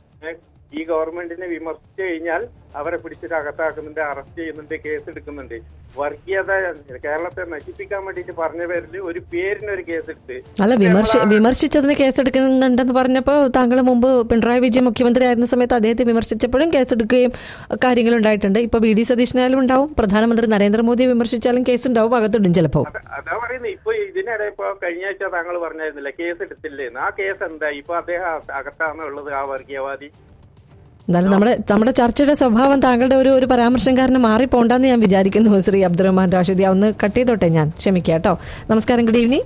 ഈ ഗവൺമെന്റിനെ വിമർശിച്ചു കഴിഞ്ഞാൽ അവരെ പിടിച്ചിട്ട് അകത്താക്കുന്നുണ്ട്, അറസ്റ്റ് ചെയ്യുന്നുണ്ട്, കേസ് എടുക്കുന്നുണ്ട്. വർഗീയത കേരളത്തെ നശിപ്പിക്കാൻ വേണ്ടിയിട്ട് പറഞ്ഞ പേരിൽ ഒരു പേരിനൊരു കേസ് എടുത്ത് അല്ല, വിമർശിച്ചതിന് കേസെടുക്കുന്നുണ്ടെന്ന് പറഞ്ഞപ്പോൾ താങ്കൾ മുമ്പ് പിണറായി വിജയൻ മുഖ്യമന്ത്രി ആയിരുന്ന സമയത്ത് അദ്ദേഹത്തെ വിമർശിച്ചപ്പോഴും കേസെടുക്കുകയും കാര്യങ്ങൾ ഉണ്ടായിട്ടുണ്ട്. ഇപ്പൊ VD സതീശനായാലും ഉണ്ടാവും, പ്രധാനമന്ത്രി നരേന്ദ്രമോദിയെ വിമർശിച്ചാലും കേസ് ഉണ്ടാവും, അകത്തിടും ചിലപ്പോ. അതാ പറയുന്നത്. ഇപ്പൊ ഇതിനിടെ ഇപ്പൊ കഴിഞ്ഞ ആഴ്ച താങ്കൾ പറഞ്ഞായിരുന്നില്ല കേസ് എടുത്തില്ലേന്ന്. ആ കേസ് എന്താ? ഇപ്പൊ അദ്ദേഹം അകത്താണോ ഉള്ളത്, ആ വർഗീയവാദി? എന്തായാലും നമ്മുടെ ചർച്ചയുടെ സ്വഭാവം താങ്കളുടെ ഒരു പരാമർശം കാരണം മാറിപ്പോണ്ടെന്ന് ഞാൻ വിചാരിക്കുന്നു. ശ്രീ അബ്ദുറഹ്മാൻ റാഷിദി, ഒന്ന് കട്ട് ചെയ്തോട്ടെ, ഞാൻ ക്ഷമിക്കാം കേട്ടോ. നമസ്കാരം, ഗുഡ് ഈവനിങ്.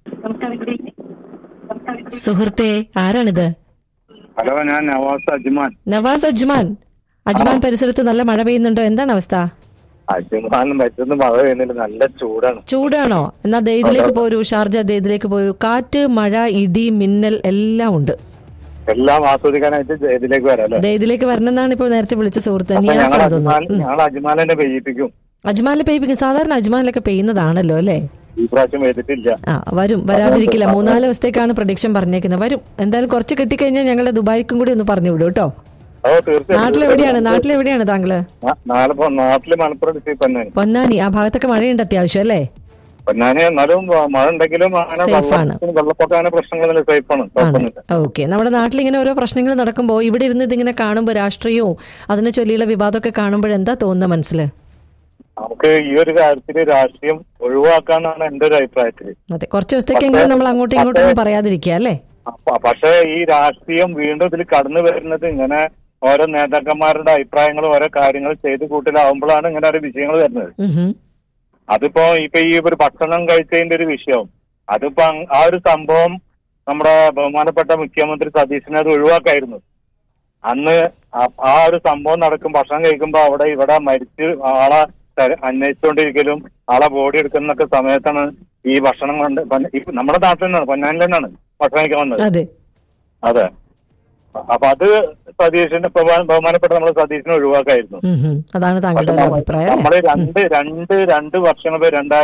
സുഹൃത്തെ, ആരാണിത്? ഹലോ, ഞാൻ നവാസ് അജ്മാൻ പരിസരത്ത് നല്ല മഴ പെയ്യുന്നുണ്ടോ? എന്താണ് അവസ്ഥ? മഴ പെയ്യുന്നില്ല, നല്ല ചൂടാണോ? എന്നാ ദെയ്ദിലേക്ക് പോരൂ, ഷാർജ ദെയ്ദിലേക്ക് പോരൂ. കാറ്റ്, മഴ, ഇടി, മിന്നൽ എല്ലാം ഉണ്ട്. എല്ലാം ആസ്വദിക്കാനായിട്ട് ഇതിലേക്ക് വരാം. ഇതിലേക്ക് വരണമെന്നാണ് ഇപ്പൊ നേരത്തെ വിളിച്ച സുഹൃത്ത്. അജ്മാനിൽ പെയ്യിപ്പിക്കും. സാധാരണ അജ്മാനിലൊക്കെ പെയ്യുന്നതാണല്ലോ അല്ലേ? വരും, വരാതിരിക്കില്ല. 3-4 ദിവസത്തേക്കാണ് പ്രഡിക്ഷൻ പറഞ്ഞേക്കുന്നത്. വരും എന്തായാലും. കുറച്ച് കിട്ടിക്കഴിഞ്ഞാൽ ഞങ്ങളെ ദുബായിക്കും കൂടി ഒന്ന് പറഞ്ഞു വിടും കേട്ടോ. നാട്ടിലെവിടെയാണ് താങ്കള്? പൊന്നാനി. ആ ഭാഗത്തൊക്കെ മഴയുണ്ട് അത്യാവശ്യം അല്ലേ? മഴ ഉണ്ടെങ്കിലും ഓക്കെ. നമ്മുടെ നാട്ടിൽ ഇങ്ങനെ ഓരോ പ്രശ്നങ്ങൾ നടക്കുമ്പോ ഇവിടെ ഇരുന്ന് ഇതിങ്ങനെ കാണുമ്പോ രാഷ്ട്രീയവും അതിനെ ചൊല്ലിയുള്ള വിവാദമൊക്കെ കാണുമ്പോൾ എന്താ തോന്നുന്നത് മനസ്സില്? നമുക്ക് ഈ ഒരു കാര്യത്തില് രാഷ്ട്രീയം ഒഴിവാക്കാന്നാണ് എന്റെ ഒരു അഭിപ്രായത്തില്. അതെ, കുറച്ച് ദിവസത്തേക്കെങ്കിലും നമ്മൾ അങ്ങോട്ടും ഇങ്ങോട്ടും പറയാതിരിക്കുക അല്ലേ? പക്ഷെ ഈ രാഷ്ട്രീയം വീണ്ടും ഇതിൽ കടന്നു വരുന്നത് ഇങ്ങനെ ഓരോ നേതാക്കന്മാരുടെ അഭിപ്രായങ്ങളും ഓരോ കാര്യങ്ങൾ ചെയ്ത് കൂട്ടലാവുമ്പോഴാണ് ഇങ്ങനെ ഒരു വിഷയങ്ങൾ വരുന്നത്. അതിപ്പോ ഈ ഒരു ഭക്ഷണം കഴിച്ചതിന്റെ ഒരു വിഷയം, അതിപ്പോ ആ ഒരു സംഭവം നമ്മുടെ ബഹുമാനപ്പെട്ട മുഖ്യമന്ത്രി സതീശനെ അത് ഒഴിവാക്കായിരുന്നു. അന്ന് ആ ഒരു സംഭവം നടക്കും, ഭക്ഷണം കഴിക്കുമ്പോ ഇവിടെ മരിച്ച് ആളെ അന്വേഷിച്ചുകൊണ്ടിരിക്കലും ആളെ ബോഡി എടുക്കുന്നൊക്കെ സമയത്താണ് ഈ ഭക്ഷണം കൊണ്ട് നമ്മുടെ നാട്ടിൽ നിന്നാണ്, പൊന്നാനിൽ നിന്നാണ് ഭക്ഷണം കഴിക്കാൻ വന്നത്. അതെ, അപ്പൊ അത് സതീഷിന്റെ ബഹുമാനപ്പെട്ട നമ്മളെ സതീഷിനെ ഒഴിവാക്കായിരുന്നു. അതാണ് താങ്കളുടെ അഭിപ്രായം. നമ്മള് രണ്ട് വർഷങ്ങൾ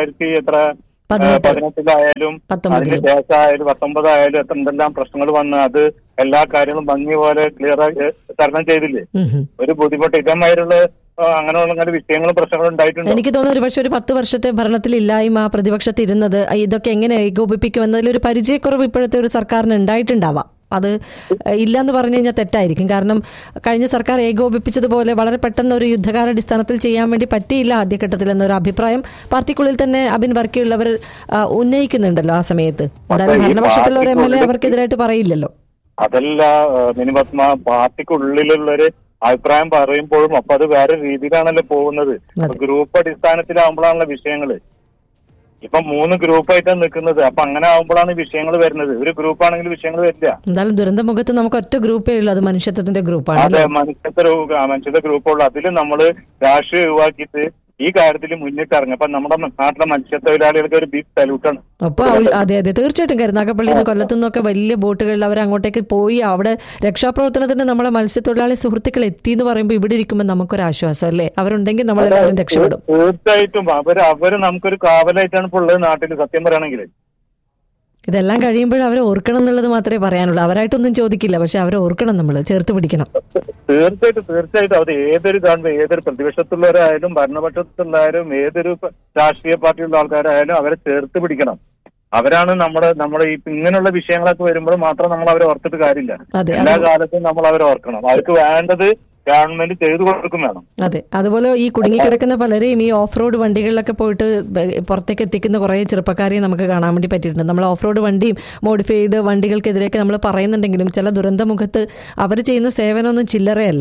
2018 അതിന്റെ ശേഷമായാലും 19 ആയാലും എന്തെല്ലാം പ്രശ്നങ്ങൾ വന്ന് അത് എല്ലാ കാര്യങ്ങളും ഭംഗി പോലെ ക്ലിയർ ആയി തരണം ചെയ്തില്ലേ. ഒരു ബുദ്ധിമുട്ട് ഇതമായിട്ടുള്ള അങ്ങനെയുള്ള വിഷയങ്ങളും പ്രശ്നങ്ങളും ഉണ്ടായിട്ടുണ്ട്. എനിക്ക് തോന്നുന്നു ഒരുപക്ഷെ ഒരു 10 വർഷത്തെ ഭരണത്തിലില്ലായ്മ, പ്രതിപക്ഷത്തിരുന്നത്, ഇതൊക്കെ എങ്ങനെ ഏകോപിപ്പിക്കുമെന്നതിൽ ഒരു പരിചയക്കുറവ് ഇപ്പോഴത്തെ ഒരു സർക്കാരിന് ഉണ്ടായിട്ടുണ്ടാവാം. അത് ഇല്ലാന്ന് പറഞ്ഞു കഴിഞ്ഞാൽ തെറ്റായിരിക്കും. കാരണം കഴിഞ്ഞ സർക്കാർ ഏകോപിപ്പിച്ചതുപോലെ വളരെ പെട്ടെന്ന് ഒരു യുദ്ധകാലാടിസ്ഥാനത്തിൽ ചെയ്യാൻ വേണ്ടി പറ്റിയില്ല ആദ്യഘട്ടത്തിൽ എന്നൊരു അഭിപ്രായം പാർട്ടിക്കുള്ളിൽ തന്നെ അബിൻ വർക്കിയുള്ളവർ ഉന്നയിക്കുന്നുണ്ടല്ലോ ആ സമയത്ത്. എന്തായാലും ഭരണപക്ഷത്തുള്ള ഒരു MLA അവർക്കെതിരായിട്ട് പറയില്ലല്ലോ. അതല്ല മിനിപത്മ, പാർട്ടിക്കുള്ളിലുള്ളൊരു അഭിപ്രായം പറയുമ്പോഴും അപ്പൊ അത് വേറെ രീതിയിലാണല്ലോ പോകുന്നത്. ഗ്രൂപ്പ് അടിസ്ഥാനത്തിലാവുമ്പോഴാണല്ലോ വിഷയങ്ങള്. ഇപ്പൊ 3 ഗ്രൂപ്പായിട്ടാണ് നിൽക്കുന്നത്. അപ്പൊ അങ്ങനെ ആവുമ്പോഴാണ് വിഷയങ്ങൾ വരുന്നത്. ഒരു ഗ്രൂപ്പാണെങ്കിൽ വിഷയങ്ങൾ വരില്ല. എന്തായാലും ദുരന്തമുഖത്ത് നമുക്ക് ഒറ്റ ഗ്രൂപ്പേ ഉള്ളൂ, അത് മനുഷ്യത്വത്തിന്റെ ഗ്രൂപ്പാണ്. അതെ, മനുഷ്യത്വ ഗ്രൂപ്പുള്ളൂ. അതിൽ നമ്മള് രാഷ്ട്രീയം ഒഴിവാക്കിയിട്ട് ഈ കാര്യത്തിൽ മുന്നിട്ടിറങ്ങും. അപ്പൊ നമ്മുടെ നാട്ടിലെ മത്സ്യത്തൊഴിലാളികൾക്ക് ഒരു ബിഗ് സല്യൂട്ടാണ്. അപ്പൊ അതെ തീർച്ചയായിട്ടും കരുനാഗപ്പള്ളിയിൽ നിന്ന് കൊല്ലത്തുനിന്നൊക്കെ വലിയ ബോട്ടുകളിൽ അവർ അങ്ങോട്ടേക്ക് പോയി അവിടെ രക്ഷാപ്രവർത്തനത്തിന് നമ്മളെ മത്സ്യത്തൊഴിലാളി സുഹൃത്തുക്കൾ എത്തി എന്ന് പറയുമ്പോൾ ഇവിടെ ഇരിക്കുമ്പോൾ നമുക്കൊരാശ്വാസം അല്ലേ? അവരുണ്ടെങ്കിൽ നമ്മളെല്ലാവരും രക്ഷപ്പെടും. തീർച്ചയായിട്ടും അവര് നമുക്കൊരു കാവലായിട്ടാണ് ഇപ്പോൾ ഉള്ളത് നാട്ടിൽ, സത്യം പറയുകയാണെങ്കിൽ. ഇതെല്ലാം കഴിയുമ്പോൾ അവരെ ഓർക്കണം എന്നുള്ളത് മാത്രമേ പറയാനുള്ളൂ. അവരായിട്ടൊന്നും ചോദിക്കില്ല, പക്ഷെ അവരെ ഓർക്കണം, നമ്മൾ ചേർത്ത് പിടിക്കണം. തീർച്ചയായിട്ടും അത് ഏതൊരു ഗവൺമെന്റ്, ഏതൊരു പ്രതിപക്ഷത്തുള്ളവരായാലും ഭരണപക്ഷത്തുള്ളവരും ഏതൊരു രാഷ്ട്രീയ പാർട്ടിയുള്ള ആൾക്കാരായാലും അവരെ ചേർത്ത് പിടിക്കണം. അവരാണ് നമ്മുടെ ഈ ഇങ്ങനെയുള്ള വിഷയങ്ങളൊക്കെ വരുമ്പോൾ മാത്രം നമ്മൾ അവരെ ഓർത്തിട്ട് കാര്യമില്ല. എല്ലാ കാലത്തും നമ്മൾ അവരെ ഓർക്കണം. അവർക്ക് വേണ്ടത് ഗവൺമെന്റ് ചെയ്തു കൊടുക്കും വേണം. അതെ, അതുപോലെ ഈ കുടുങ്ങിക്കിടക്കുന്ന പലരെയും ഈ ഓഫ് റോഡ് വണ്ടികളിലൊക്കെ പോയിട്ട് പുറത്തേക്ക് എത്തിക്കുന്ന കുറെ ചെറുപ്പക്കാരെയും നമുക്ക് കാണാൻ വേണ്ടി പറ്റിയിട്ടുണ്ട്. നമ്മൾ ഓഫ് റോഡ് വണ്ടിയും മോഡിഫൈഡ് വണ്ടികൾക്കെതിരെയൊക്കെ നമ്മൾ പറയുന്നുണ്ടെങ്കിലും ചില ദുരന്തമുഖത്ത് അവർ ചെയ്യുന്ന സേവനമൊന്നും ചില്ലറയല്ല.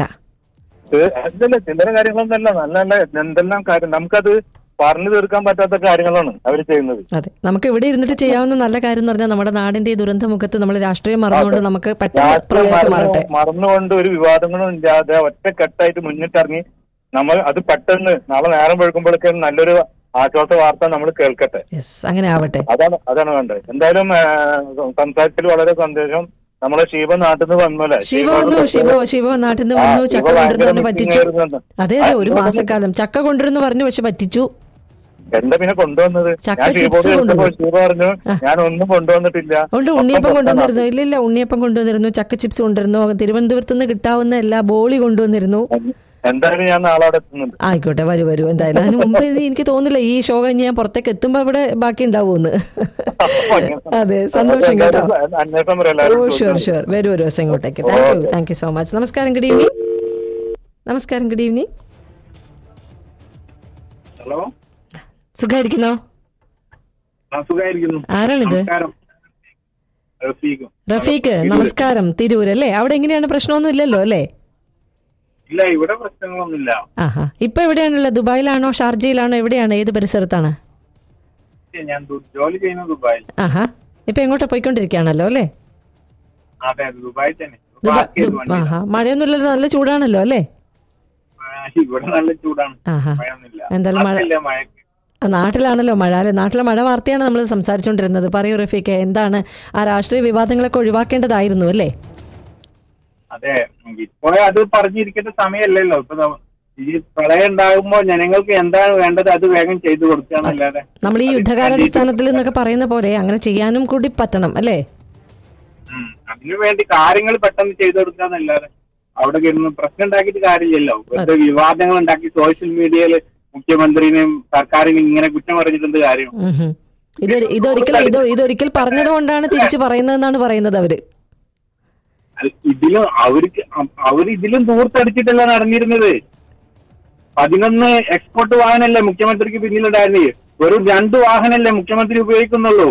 ചില്ലറ കാര്യങ്ങളൊന്നല്ല, നല്ല നല്ല എന്തെല്ലാം കാര്യം നമുക്കത് പറഞ്ഞു തീർക്കാൻ പറ്റാത്ത കാര്യങ്ങളാണ് അവർ ചെയ്യുന്നത്. അതെ, നമുക്ക് ഇവിടെ ഇരുന്നിട്ട് ചെയ്യാവുന്ന നല്ല കാര്യം എന്ന് പറഞ്ഞാൽ നമ്മുടെ നാടിന്റെ ദുരന്തമുഖത്ത് നമ്മൾ രാഷ്ട്രീയം മറന്നുകൊണ്ട് നമുക്ക് മറന്നുകൊണ്ട് ഒരു വിവാദങ്ങളും ഇല്ലാതെ ഒറ്റക്കെട്ടായിട്ട് മുന്നിട്ടിറങ്ങി നമ്മൾ അത് പെട്ടെന്ന് നാളെ നേരം വെളുക്കുമ്പോഴേക്കും നല്ലൊരു ആശ്വാസ വാർത്ത നമ്മൾ കേൾക്കട്ടെ. അങ്ങനെ ആവട്ടെ. അതാണ് വേണ്ടത്. എന്തായാലും സംസാരത്തിൽ വളരെ സന്തോഷം. നമ്മളെ ശിവ നാട്ടിൽ നിന്ന് വന്നല്ലേ? ശിവ നാട്ടിൽ നിന്ന് വന്നു, ചക്ക കൊണ്ടുവരുന്നു പറ്റിച്ചു. അതെ, ഒരു മാസക്കാലം ചക്ക കൊണ്ടുവരുന്നു പറഞ്ഞു, പക്ഷെ പറ്റിച്ചു. എന്താ പിന്നെ കൊണ്ടുവന്നത്? ശിവ പറഞ്ഞു ഞാൻ ഒന്നും കൊണ്ടുവന്നിട്ടില്ല. ഉണ്ണിയപ്പം കൊണ്ടുവന്നിരുന്നു. ഇല്ല, ഉണ്ണിയപ്പം കൊണ്ടുവന്നിരുന്നു, ചക്ക ചിപ്സ് കൊണ്ടുവരുന്നു, തിരുവനന്തപുരത്ത് നിന്ന് കിട്ടാവുന്ന എല്ലാ ബോളി കൊണ്ടുവന്നിരുന്നു. എന്തായാലും ഞാൻ നാളെ അവിടെ എത്തുന്നുണ്ട്. ആയിക്കോട്ടെ, വരൂ. എന്തായാലും അതിന് മുമ്പ് എനിക്ക് തോന്നില്ല ഈ ഷോ കഴിഞ്ഞ് ഞാൻ പുറത്തേക്ക് എത്തുമ്പോ അവിടെ ബാക്കി ഉണ്ടാവുമെന്ന്. അതെ, സന്തോഷം കേട്ടോ. ഷുവർ വരൂ ഒരു ദിവസം ഇങ്ങോട്ടേക്ക്. Thank you so much. നമസ്കാരം, good evening. Good evening. Hello, സുഖായിരിക്കുന്നോ? ആരാണിത്? റഫീഖ്. നമസ്കാരം. തിരൂരല്ലേ? അവിടെ എങ്ങനെയാണ്? പ്രശ്നമൊന്നും ഇല്ലല്ലോ അല്ലേ? ഇല്ല, ഇവിടെ പ്രശ്നങ്ങളൊന്നുമില്ല. ഇപ്പൊ എവിടെയാണുള്ളത്? ദുബായിലാണോ, ഷാർജയിലാണോ, എവിടെയാണ്? ഏത് പരിസരത്താണ്? ഞാൻ ജോലി ചെയ്യുന്നത് ദുബായിൽ. ഇപ്പൊ എങ്ങോട്ടാ പോയിക്കൊണ്ടിരിക്കുകയാണല്ലോ അല്ലേ? അതെ, ദുബായിൽ തന്നെ. മഴയൊന്നുമില്ലല്ലോ, നല്ല ചൂടാണല്ലോ അല്ലേ? ഇവിടെ നല്ല ചൂടാണ്. എന്തായാലും നാട്ടിലാണല്ലോ മഴ അല്ലെ? നാട്ടിലെ മഴ വാർത്തയാണ് നമ്മൾ സംസാരിച്ചുകൊണ്ടിരുന്നത്. പറയൂ റഫീഖ്, എന്താണ് ആ രാഷ്ട്രീയ വിവാദങ്ങളൊക്കെ ഒഴിവാക്കേണ്ടതായിരുന്നു അല്ലേ? അതെ, ഇപ്പോൾ അത് പറഞ്ഞിരിക്കേണ്ട സമയമല്ലല്ലോ. ഇപ്പൊ ഈ പ്രളയം ഉണ്ടാകുമ്പോൾ ജനങ്ങൾക്ക് എന്താണ് വേണ്ടത് അത് വേഗം ചെയ്തു കൊടുക്കുകയെന്നല്ലാതെ നമ്മൾ ഈ യുദ്ധകാലാടിസ്ഥാനത്തിൽ എന്നൊക്കെ പറയുന്ന പോലെ അങ്ങനെ ചെയ്യാനും കൂടി പറ്റണം അല്ലേ? അതിനുവേണ്ടി കാര്യങ്ങൾ പെട്ടെന്ന് ചെയ്തു കൊടുക്കാന്നല്ലാതെ അവിടെ പ്രശ്നം ഉണ്ടാക്കിയിട്ട് കാര്യമില്ലല്ലോ. വെറുതെ വിവാദങ്ങൾ ഉണ്ടാക്കി സോഷ്യൽ മീഡിയയിൽ മുഖ്യമന്ത്രിനെയും സർക്കാരിനെയും ഇങ്ങനെ കുറ്റം പറഞ്ഞിട്ടുണ്ട് കാര്യം. ഇതൊരിക്കൽ പറഞ്ഞതുകൊണ്ടാണ് തിരിച്ചു പറയുന്നതെന്നാണ് പറയുന്നത് അവര്. ഇതിലും ദൂർത്തടിച്ചിട്ടല്ല നടന്നിരുന്നത്. 11 എക്സ്പോർട്ട് വാഹനല്ലേ മുഖ്യമന്ത്രിക്ക് പിന്നിലുണ്ടായിരുന്നത്. വെറും 2 വാഹനല്ലേ മുഖ്യമന്ത്രി ഉപയോഗിക്കുന്നുള്ളൂ.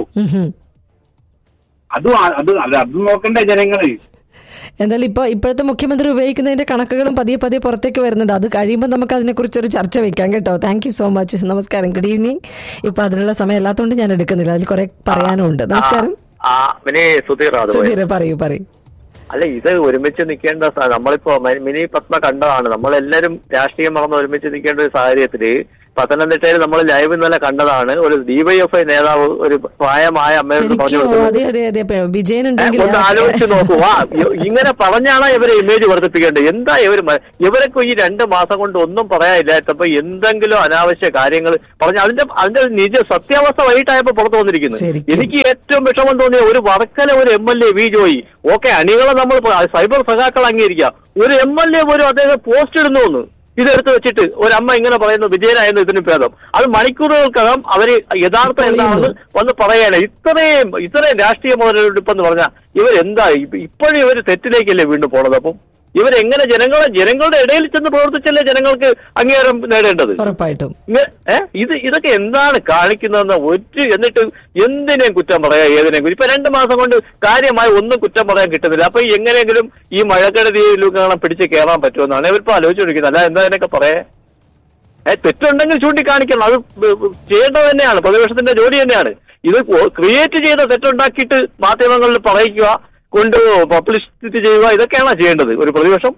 അത് നോക്കണ്ടേ ജനങ്ങള്? എന്തായാലും ഇപ്പോഴത്തെ മുഖ്യമന്ത്രി ഉപയോഗിക്കുന്നതിന്റെ കണക്കുകളും പതിയെ പുറത്തേക്ക് വരുന്നുണ്ട്. അത് കഴിയുമ്പോൾ നമുക്ക് അതിനെക്കുറിച്ചൊരു ചർച്ച വെക്കാം കേട്ടോ. Thank you so much. നമസ്കാരം, ഗുഡ് ഈവനിങ്. ഇപ്പൊ അതിനുള്ള സമയം എല്ലാത്തോണ്ട് ഞാൻ എടുക്കുന്നില്ല, അതിൽ കുറെ പറയാനും ഉണ്ട്. നമസ്കാരം. സുധീർ, പറയൂ. അല്ല, ഇത് ഒരുമിച്ച് നിൽക്കേണ്ട, നമ്മളിപ്പോ മിനി പത്മ കണ്ടതാണ്. നമ്മളെല്ലാരും രാഷ്ട്രീയം മറന്ന് ഒരുമിച്ച് നിൽക്കേണ്ട ഒരു സാഹചര്യത്തില് പത്തനംതിട്ടയിൽ നമ്മൾ ലൈവ് ഇന്നലെ കണ്ടതാണ്. ഒരു DYFI നേതാവ് ഒരു പ്രായമായ അമ്മയോട് പറഞ്ഞു ഒന്ന് ആലോചിച്ച് നോക്കൂ. ഇങ്ങനെ പറഞ്ഞാണ് ഇവരെ ഇമേജ് വർദ്ധിപ്പിക്കേണ്ടത്. എന്താ ഇവരൊക്കെ ഈ 2 മാസം കൊണ്ട് ഒന്നും പറയാനില്ലാത്തപ്പോ എന്തെങ്കിലും അനാവശ്യ കാര്യങ്ങൾ പറഞ്ഞ് അതിന്റെ നിജ സത്യാവസ്ഥ വൈകിട്ടായപ്പോ പുറത്തു വന്നിരിക്കുന്നു. എനിക്ക് ഏറ്റവും വിഷമം തോന്നിയ ഒരു വർക്കല ഒരു MLA വി ജോയി, ഓക്കെ അണികളെ നമ്മൾ സൈബർ സഖാക്കൾ അംഗീകരിക്കുക, ഒരു MLA പോലും അദ്ദേഹം പോസ്റ്റ് ഇടുന്നു. ഇതെടുത്ത് വെച്ചിട്ട് ഒരമ്മ ഇങ്ങനെ പറയുന്നു വിജയനായിരുന്നു ഇതിന് ഭേദം. അത് മണിക്കൂറുകൾക്കകം അവര് യഥാർത്ഥം എന്താണെന്ന് വന്ന് പറയാണ്. ഇത്രയും രാഷ്ട്രീയ മുതലെടുപ്പെന്ന് പറഞ്ഞാൽ ഇവരെന്താ ഇപ്പോഴും ഇവർ തെറ്റിലേക്കല്ലേ വീണ്ടും പോണത്? അപ്പം ഇവരെങ്ങനെ ജനങ്ങളുടെ ഇടയിൽ ചെന്ന് പ്രവർത്തിച്ചല്ലേ ജനങ്ങൾക്ക് അംഗീകാരം നേടേണ്ടത്? ഉറപ്പായിട്ടും ഇതൊക്കെ എന്താണ് കാണിക്കുന്നതെന്ന് എന്നിട്ട് എന്തിനേയും കുറ്റം പറയാ, ഏതിനേയും. ഇപ്പൊ 2 മാസം കൊണ്ട് കാര്യമായി ഒന്നും കുറ്റം പറയാൻ കിട്ടുന്നില്ല. അപ്പൊ എങ്ങനെയെങ്കിലും ഈ മഴക്കെടുതിയിലും പിടിച്ച് കയറാൻ പറ്റുമെന്നാണ് ഇവരിപ്പോ ആലോചിച്ചുകൊണ്ടിരിക്കുന്നത്. അല്ല എന്താ ഇതിനൊക്കെ പറയാ? തെറ്റുണ്ടെങ്കിൽ ചൂണ്ടിക്കാണിക്കണം. അത് ചെയ്യേണ്ടത് തന്നെയാണ്, പ്രതിപക്ഷത്തിന്റെ ജോലി തന്നെയാണ്. ഇത് ക്രിയേറ്റ് ചെയ്ത തെറ്റുണ്ടാക്കിയിട്ട് മാധ്യമങ്ങളിൽ പറയിക്കുക, കൊണ്ട് പബ്ലിസിറ്റി ചെയ്യുക, ഇതൊക്കെയാണോ ചെയ്യേണ്ടത് ഒരു പ്രതിപക്ഷം?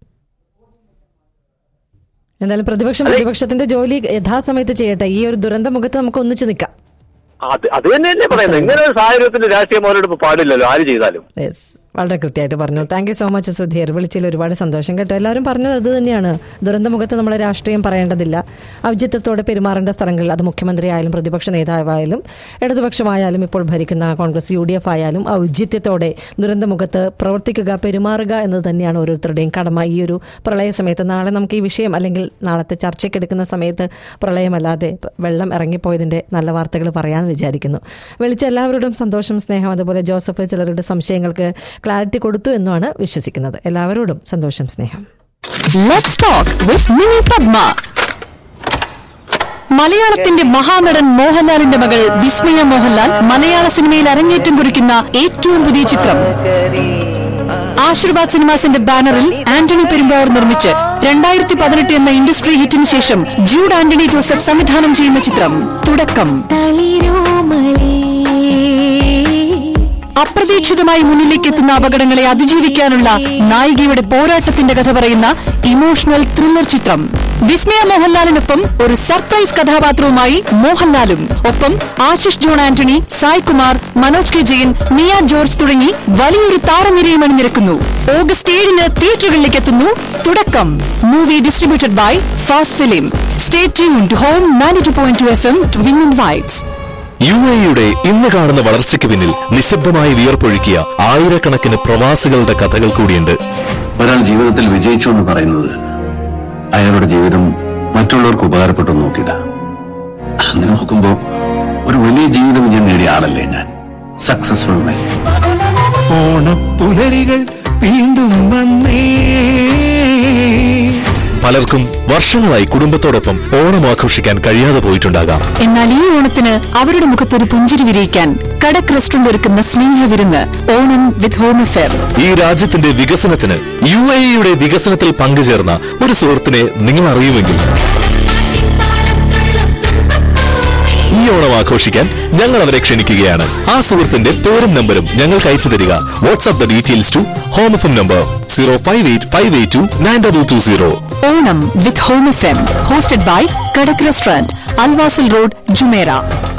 എന്തായാലും പ്രതിപക്ഷത്തിന്റെ ജോലി യഥാസമയത്ത് ചെയ്യട്ടെ. ഈ ഒരു ദുരന്ത മുഖത്ത് നമുക്ക് ഒന്നിച്ചു നിൽക്കാം. അത് തന്നെയല്ലേ പറയുന്നത്. ഇങ്ങനെ ഒരു സാഹചര്യത്തിൽ രാഷ്ട്രീയ മുതലെടുപ്പ് പാടില്ലല്ലോ ആര് ചെയ്താലും. വളരെ കൃത്യമായിട്ട് പറഞ്ഞു. Thank you so much Sudheer. വിളിച്ചതിൽ ഒരുപാട് സന്തോഷം കേട്ടോ. എല്ലാവരും പറഞ്ഞത് അത് തന്നെയാണ്. ദുരന്തമുഖത്ത് നമ്മൾ രാഷ്ട്രീയം പറയേണ്ടതില്ല. ഔചിത്യത്തോടെ പെരുമാറേണ്ട സ്ഥലങ്ങളിൽ അത് മുഖ്യമന്ത്രി ആയാലും പ്രതിപക്ഷ നേതാവായാലും ഇടതുപക്ഷമായാലും ഇപ്പോൾ ഭരിക്കുന്ന കോൺഗ്രസ് UDF ആയാലും ഔചിത്യത്തോടെ ദുരന്തമുഖത്ത് പ്രവർത്തിക്കുക, പെരുമാറുക എന്നത് തന്നെയാണ് ഓരോരുത്തരുടെയും കടമ. ഈ ഒരു പ്രളയ സമയത്ത് നാളെ നമുക്ക് ഈ വിഷയം അല്ലെങ്കിൽ നാളത്തെ ചർച്ചയ്ക്കെടുക്കുന്ന സമയത്ത് പ്രളയമല്ലാതെ വെള്ളം ഇറങ്ങിപ്പോയതിൻ്റെ നല്ല വാർത്തകൾ പറയാൻ വിചാരിക്കുന്നു. വിളിച്ച എല്ലാവരോടും സന്തോഷം, സ്നേഹം. അതുപോലെ ജോസഫ് ചിലരുടെ സംശയങ്ങൾക്ക് ക്ലാരിറ്റി കൊടുത്തു എന്നാണ് വിശ്വസിക്കുന്നത്. എല്ലാവരോടും സന്തോഷം, സ്നേഹം. Let's talk with mini Padma. മലയാളത്തിന്റെ മഹാനടൻ മോഹൻലാലിന്റെ മകൾ വിസ്മയ മോഹൻലാൽ മലയാള സിനിമയിൽ അരങ്ങേറ്റം കുറിക്കുന്ന ഏറ്റവും പുതിയ ചിത്രം ആശീർവാദ് സിനിമാസിന്റെ ബാനറിൽ ആന്റണി പെരുമ്പാവൂർ നിർമ്മിച്ച് 2018 എന്ന ഇൻഡസ്ട്രി ഹിറ്റിന് ശേഷം ജൂഡ് ആന്റണി ജോസഫ് സംവിധാനം ചെയ്യുന്ന ചിത്രം തുടക്കം. അപ്രതീക്ഷിതമായി മുന്നിലേക്ക് എത്തുന്ന അപകടങ്ങളെ അതിജീവിക്കാനുള്ള നായികയുടെ പോരാട്ടത്തിന്റെ കഥ പറയുന്ന ഇമോഷണൽ ത്രില്ലർ ചിത്രം. വിസ്മയ മോഹൻലാലിനൊപ്പം ഒരു സർപ്രൈസ് കഥാപാത്രവുമായി മോഹൻലാലും, ഒപ്പം Ashish John Antony, Sai Kumar, Manoj K Jayan, Miya George തുടങ്ങി വലിയൊരു താരനിരയും അണിനിരക്കുന്നു. ഓഗസ്റ്റ് 7 തിയേറ്ററുകളിലേക്ക് എത്തുന്നു തുടക്കം. Movie distributed by fast film. Stay tuned home 92.2 FM to win invites. UAEയുടെ ഇന്ന് കാണുന്ന വളർച്ചയ്ക്ക് പിന്നിൽ നിശബ്ദമായി വിയർപ്പൊഴുക്കിയ ആയിരക്കണക്കിന് പ്രവാസികളുടെ കഥകൾ കൂടിയുണ്ട്. ഒരാൾ ജീവിതത്തിൽ വിജയിച്ചു എന്ന് പറയുന്നത് അയാളുടെ ജീവിതം മറ്റുള്ളവർക്ക് ഉപകാരപ്പെട്ടു നോക്കിയിട്ട. അങ്ങനെ നോക്കുമ്പോ ഒരു വലിയ ജീവിത വിജയം നേടിയ ആളല്ലേ ഞാൻ. സക്സസ്ഫുൾ മാൻ. ഓണപ്പുലരികൾ വീണ്ടും വന്നേ. പലർക്കും വർഷങ്ങളായി കുടുംബത്തോടൊപ്പം ഓണം ആഘോഷിക്കാൻ കഴിയാതെ പോയിട്ടുണ്ടാകാം. എന്നാൽ ഈ ഓണത്തിന് അവരുടെ മുഖത്തൊരു പുഞ്ചിരി വിരിയിക്കാൻ കടക് റെസ്റ്റോറന്റ് ഒരുക്കുന്ന സ്നേഹവിരുന്ന് ഓണം വിത്ത് ഹോം അഫെയർ. ഈ രാജ്യത്തിന്റെ വികസനത്തിന് UAEയുടെ വികസനത്തിൽ പങ്കുചേർന്ന ഒരു സുഹൃത്തിനെ നിങ്ങൾ അറിയുമെങ്കിൽ ഈ ഓണം ആഘോഷിക്കാൻ ഞങ്ങൾ അവരെ ക്ഷണിക്കുകയാണ്. ആ സുഹൃത്തിന്റെ പേരും നമ്പരും ഞങ്ങൾക്ക് അയച്ചു തരിക. WhatsApp the details to home FM number 05858292220. Onam with home FM, hosted by Kadak restaurant, Al Wasl road, Jumeirah.